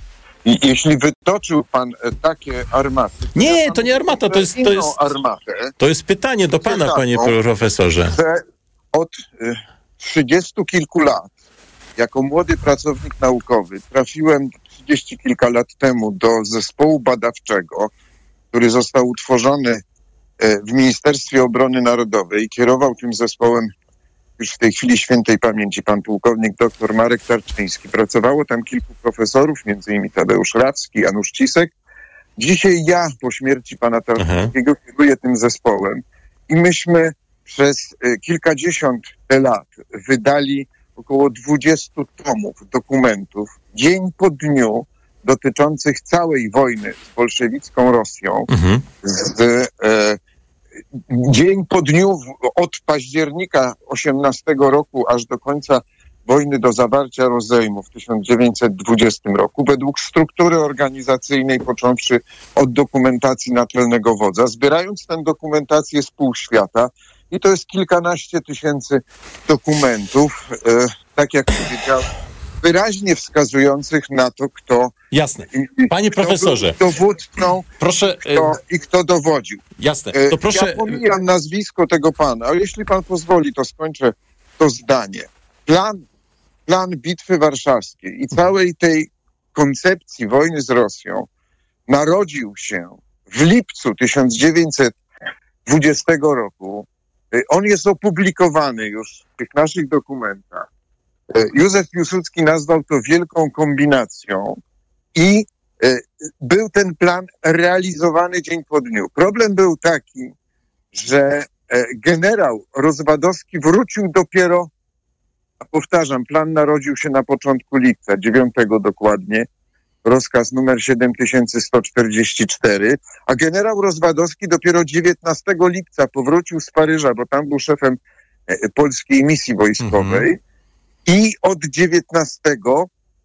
I jeśli wytoczył pan takie armaty... To nie, ja to nie armata, to jest... To jest, armatę, to jest pytanie do pana, taką, panie profesorze. Że od y, trzydziestu kilku lat, jako młody pracownik naukowy, trafiłem trzydzieści kilka lat temu do zespołu badawczego, który został utworzony y, w Ministerstwie Obrony Narodowej. Kierował tym zespołem już w tej chwili świętej pamięci pan pułkownik dr Marek Tarczyński. Pracowało tam kilku profesorów, między innymi Tadeusz Radzki, Janusz Cisek. Dzisiaj ja po śmierci pana Tarczyńskiego Aha. kieruję tym zespołem i myśmy przez y, kilkadziesiąt lat wydali około dwudziestu tomów dokumentów, dzień po dniu, dotyczących całej wojny z bolszewicką Rosją, mhm. z, e, dzień po dniu od października osiemnastego roku aż do końca wojny do zawarcia rozejmu w tysiąc dziewięćset dwudziestym roku, według struktury organizacyjnej, począwszy od dokumentacji naczelnego wodza, zbierając tę dokumentację z pół świata, i to jest kilkanaście tysięcy dokumentów, e, tak jak powiedziałem, wyraźnie wskazujących na to, kto... Jasne. Panie kto profesorze. Był dowódcą proszę, kto, i kto dowodził. Jasne. To proszę... Ja pomijam nazwisko tego pana, ale jeśli pan pozwoli, to skończę to zdanie. Plan, plan Bitwy Warszawskiej i całej tej koncepcji wojny z Rosją narodził się w lipcu tysiąc dziewięćset dwudziestego roku. On jest opublikowany już w tych naszych dokumentach. Józef Piłsudski nazwał to wielką kombinacją i był ten plan realizowany dzień po dniu. Problem był taki, że generał Rozwadowski wrócił dopiero, a powtarzam, plan narodził się na początku lipca, dziewiątego dokładnie, rozkaz numer siedem tysięcy sto czterdzieści cztery, a generał Rozwadowski dopiero dziewiętnastego lipca powrócił z Paryża, bo tam był szefem polskiej misji wojskowej, mhm. i od dziewiętnastego,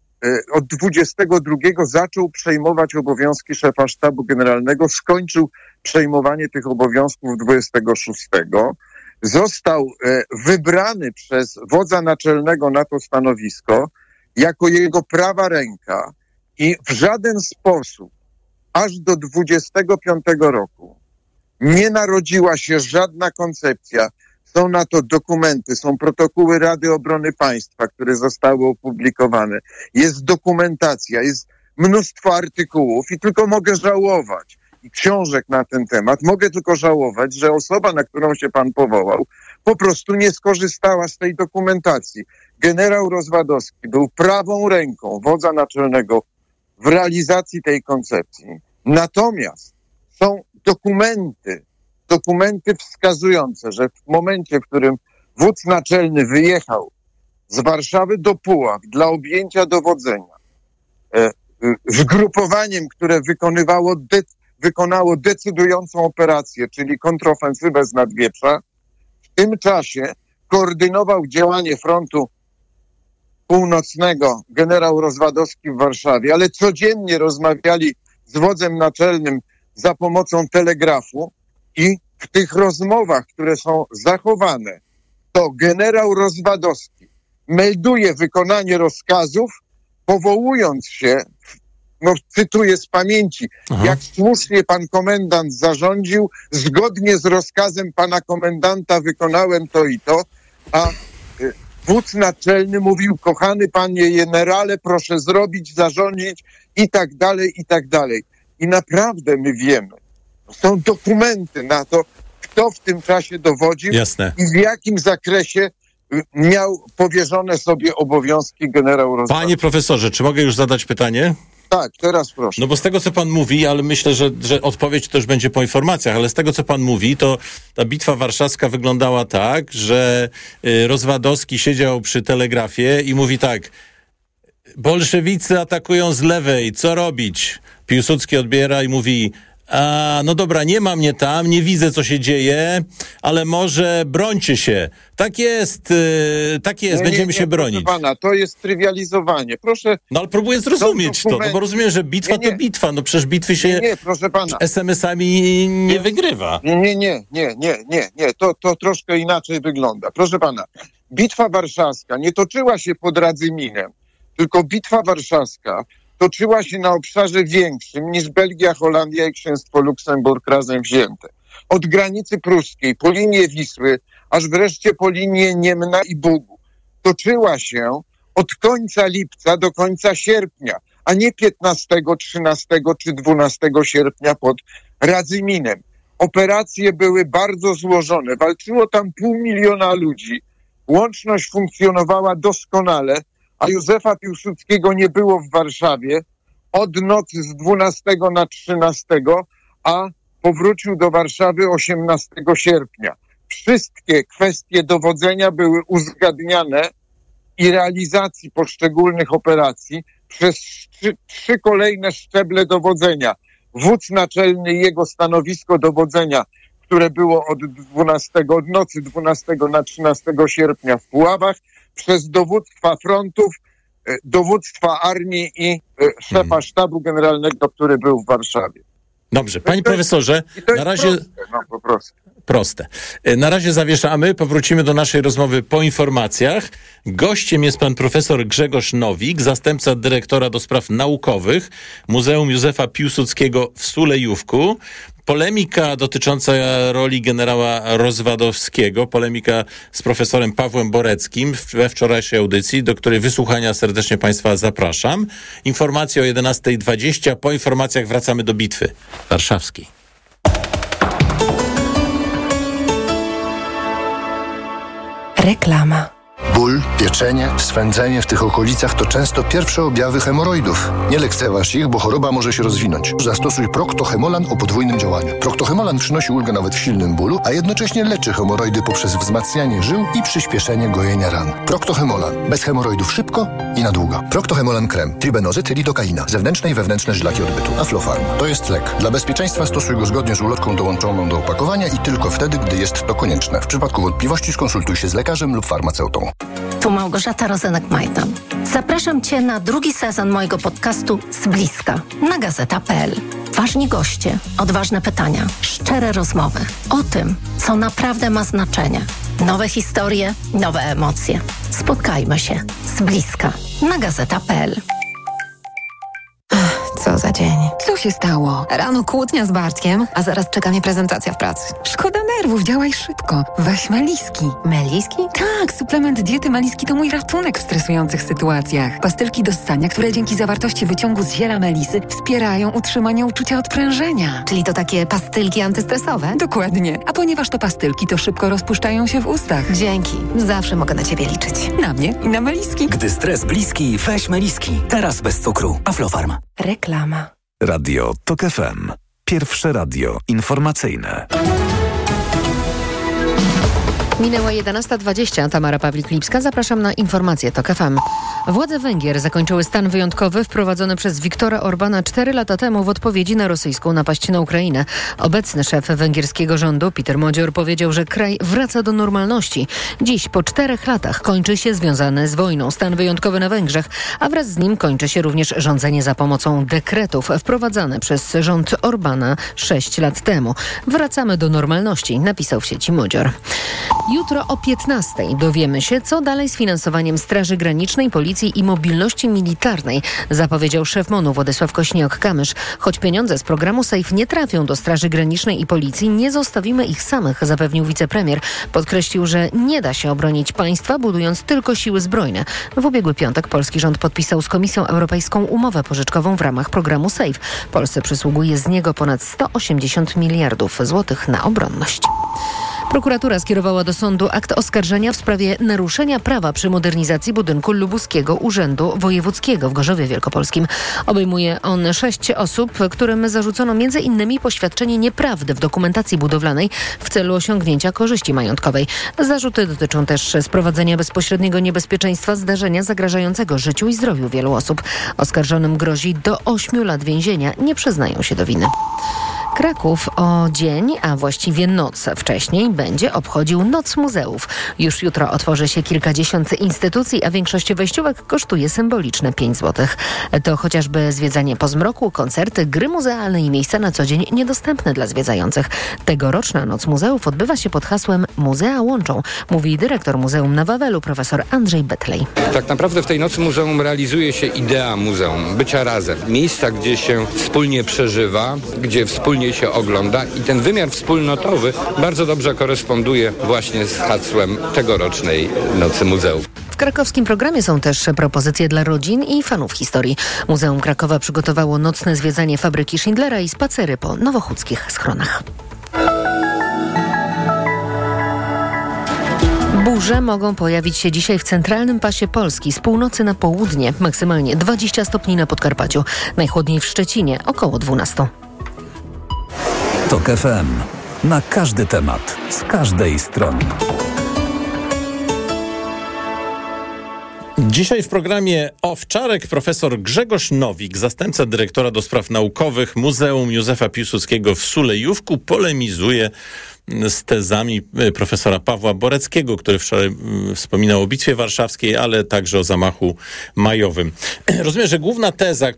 od dwudziestego drugiego zaczął przejmować obowiązki szefa sztabu generalnego, skończył przejmowanie tych obowiązków dwudziestego szóstego. Został wybrany przez wodza naczelnego na to stanowisko jako jego prawa ręka i w żaden sposób aż do dwudziestego piątego roku nie narodziła się żadna koncepcja. Są na to dokumenty, są protokoły Rady Obrony Państwa, które zostały opublikowane. Jest dokumentacja, jest mnóstwo artykułów i tylko mogę żałować i książek na ten temat. Mogę tylko żałować, że osoba, na którą się pan powołał, po prostu nie skorzystała z tej dokumentacji. Generał Rozwadowski był prawą ręką wodza naczelnego w realizacji tej koncepcji. Natomiast są dokumenty, dokumenty wskazujące, że w momencie, w którym wódz naczelny wyjechał z Warszawy do Puław dla objęcia dowodzenia e, zgrupowaniem, które wykonywało de- wykonało decydującą operację, czyli kontrofensywę z Nadwieprza, w tym czasie koordynował działanie frontu północnego generał Rozwadowski w Warszawie, ale codziennie rozmawiali z wodzem naczelnym za pomocą telegrafu i w tych rozmowach, które są zachowane, to generał Rozwadowski melduje wykonanie rozkazów, powołując się, no cytuję z pamięci, Aha. jak słusznie pan komendant zarządził, zgodnie z rozkazem pana komendanta wykonałem to i to, a y, wódz naczelny mówił, kochany panie generale, proszę zrobić, zarządzić i tak dalej, i tak dalej. I naprawdę my wiemy, są dokumenty na to, kto w tym czasie dowodził Jasne. i w jakim zakresie miał powierzone sobie obowiązki generał Rozwadowski. Panie profesorze, czy mogę już zadać pytanie? Tak, teraz proszę. No bo z tego, co pan mówi, ale myślę, że, że odpowiedź też będzie po informacjach, ale z tego, co pan mówi, to ta bitwa warszawska wyglądała tak, że y, Rozwadowski siedział przy telegrafie i mówi tak: bolszewicy atakują z lewej, co robić? Piłsudski odbiera i mówi: a, no dobra, nie ma mnie tam, nie widzę, co się dzieje, ale może brońcie się. Tak jest, yy, tak jest, nie, będziemy nie, nie, się bronić. Proszę pana, to jest trywializowanie. Proszę. No ale próbuję zrozumieć to, no bo rozumiem, że bitwa nie, nie. to bitwa, no przecież bitwy się nie, nie, proszę pana. es em esami nie wygrywa. Nie, nie, nie, nie, nie, nie, nie. To, to troszkę inaczej wygląda. Proszę pana, bitwa warszawska nie toczyła się pod Radzyminem, tylko bitwa warszawska toczyła się na obszarze większym niż Belgia, Holandia i Księstwo Luksemburg razem wzięte. Od granicy pruskiej po linię Wisły, aż wreszcie po linię Niemna i Bugu. Toczyła się od końca lipca do końca sierpnia, a nie piętnastego, trzynastego czy dwunastego sierpnia pod Radzyminem. Operacje były bardzo złożone. Walczyło tam pół miliona ludzi. Łączność funkcjonowała doskonale, a Józefa Piłsudskiego nie było w Warszawie od nocy z dwunastego na trzynastego, a powrócił do Warszawy osiemnastego sierpnia. Wszystkie kwestie dowodzenia były uzgadniane i realizacji poszczególnych operacji przez trzy, trzy kolejne szczeble dowodzenia. Wódz naczelny i jego stanowisko dowodzenia, które było od dwunastego, od nocy dwunastego na trzynastego sierpnia w Puławach, przez dowództwa frontów, dowództwa armii i szefa hmm. sztabu generalnego, który był w Warszawie. Dobrze, panie profesorze, na razie... Proste, no, po prostu. Proste. Na razie zawieszamy, powrócimy do naszej rozmowy po informacjach. Gościem jest pan profesor Grzegorz Nowik, zastępca dyrektora do spraw naukowych Muzeum Józefa Piłsudskiego w Sulejówku. Polemika dotycząca roli generała Rozwadowskiego, polemika z profesorem Pawłem Boreckim we wczorajszej audycji, do której wysłuchania serdecznie państwa zapraszam. Informacje o jedenasta dwadzieścia. Po informacjach wracamy do bitwy warszawskiej. Reklama. Ból, pieczenie, swędzenie w tych okolicach to często pierwsze objawy hemoroidów. Nie lekceważ ich, bo choroba może się rozwinąć. Zastosuj Procto-Hemolan o podwójnym działaniu. Procto-Hemolan przynosi ulgę nawet w silnym bólu, a jednocześnie leczy hemoroidy poprzez wzmacnianie żył i przyspieszenie gojenia ran. Procto-Hemolan. Bez hemoroidów szybko i na długo. Procto-Hemolan krem. Tribenozyt, lidokaina. Zewnętrzne i wewnętrzne żylaki odbytu. Aflofarm. To jest lek. Dla bezpieczeństwa stosuj go zgodnie z ulotką dołączoną do opakowania i tylko wtedy, gdy jest to konieczne. W przypadku wątpliwości skonsultuj się z lekarzem lub farmaceutą. Tu Małgorzata Rozenek-Majdan. Zapraszam Cię na drugi sezon mojego podcastu Z bliska na gazeta kropka pe el. Ważni goście, odważne pytania, szczere rozmowy o tym, co naprawdę ma znaczenie. Nowe historie, nowe emocje. Spotkajmy się z bliska na gazeta kropka pe el. Co za dzień. Co się stało? Rano kłótnia z Bartkiem, a zaraz czeka mnie prezentacja w pracy. Szkoda nerwów, działaj szybko. Weź Meliski. Meliski? Tak, suplement diety Meliski to mój ratunek w stresujących sytuacjach. Pastylki do ssania, które dzięki zawartości wyciągu z ziela melisy wspierają utrzymanie uczucia odprężenia. Czyli to takie pastylki antystresowe? Dokładnie. A ponieważ to pastylki, to szybko rozpuszczają się w ustach. Dzięki. Zawsze mogę na Ciebie liczyć. Na mnie i na Meliski. Gdy stres bliski, weź Meliski. Teraz bez cukru. Aflofarm. Reklama. Radio TOK F M. Pierwsze radio informacyjne. Minęła jedenasta dwadzieścia. Tamara Pawlik-Lipska. Zapraszam na informacje TOK F M. Władze Węgier zakończyły stan wyjątkowy wprowadzony przez Viktora Orbana cztery lata temu w odpowiedzi na rosyjską napaść na Ukrainę. Obecny szef węgierskiego rządu, Peter Modzior, powiedział, że kraj wraca do normalności. Dziś, po czterech latach, kończy się związany z wojną stan wyjątkowy na Węgrzech, a wraz z nim kończy się również rządzenie za pomocą dekretów wprowadzane przez rząd Orbana sześć lat temu. Wracamy do normalności, napisał w sieci Modzior. Jutro o piętnastej dowiemy się, co dalej z finansowaniem Straży Granicznej, Policji i Mobilności Militarnej, zapowiedział szef M O N-u Władysław Kośniak-Kamysz. Choć pieniądze z programu SAFE nie trafią do Straży Granicznej i Policji, nie zostawimy ich samych, zapewnił wicepremier. Podkreślił, że nie da się obronić państwa, budując tylko siły zbrojne. W ubiegły piątek polski rząd podpisał z Komisją Europejską umowę pożyczkową w ramach programu SAFE. Polsce przysługuje z niego ponad sto osiemdziesiąt miliardów złotych na obronność. Prokuratura skierowała do sądu akt oskarżenia w sprawie naruszenia prawa przy modernizacji budynku Lubuskiego Urzędu Wojewódzkiego w Gorzowie Wielkopolskim. Obejmuje on sześć osób, którym zarzucono między innymi poświadczenie nieprawdy w dokumentacji budowlanej w celu osiągnięcia korzyści majątkowej. Zarzuty dotyczą też sprowadzenia bezpośredniego niebezpieczeństwa zdarzenia zagrażającego życiu i zdrowiu wielu osób. Oskarżonym grozi do ośmiu lat więzienia. Nie przyznają się do winy. Kraków o dzień, a właściwie noc wcześniej będzie obchodził Noc Muzeów. Już jutro otworzy się kilkadziesiąt instytucji, a większość wejściówek kosztuje symboliczne pięć złotych. To chociażby zwiedzanie po zmroku, koncerty, gry muzealne i miejsca na co dzień niedostępne dla zwiedzających. Tegoroczna Noc Muzeów odbywa się pod hasłem Muzea łączą, mówi dyrektor Muzeum na Wawelu, profesor Andrzej Betlej. Tak naprawdę w tej Nocy Muzeum realizuje się idea muzeum, bycia razem. Miejsca, gdzie się wspólnie przeżywa, gdzie wspólnie się ogląda i ten wymiar wspólnotowy bardzo dobrze koresponduje właśnie z hasłem tegorocznej Nocy Muzeów. W krakowskim programie są też propozycje dla rodzin i fanów historii. Muzeum Krakowa przygotowało nocne zwiedzanie fabryki Schindlera i spacery po nowochódzkich schronach. Burze mogą pojawić się dzisiaj w centralnym pasie Polski z północy na południe, maksymalnie dwadzieścia stopni na Podkarpaciu, najchłodniej w Szczecinie około dwanaście. Tok F M. Na każdy temat, z każdej strony. Dzisiaj w programie Owczarek profesor Grzegorz Nowik, zastępca dyrektora do spraw naukowych Muzeum Józefa Piłsudskiego w Sulejówku, polemizuje z tezami profesora Pawła Boreckiego, który wczoraj wspominał o Bitwie Warszawskiej, ale także o zamachu majowym. Rozumiem, że główna teza,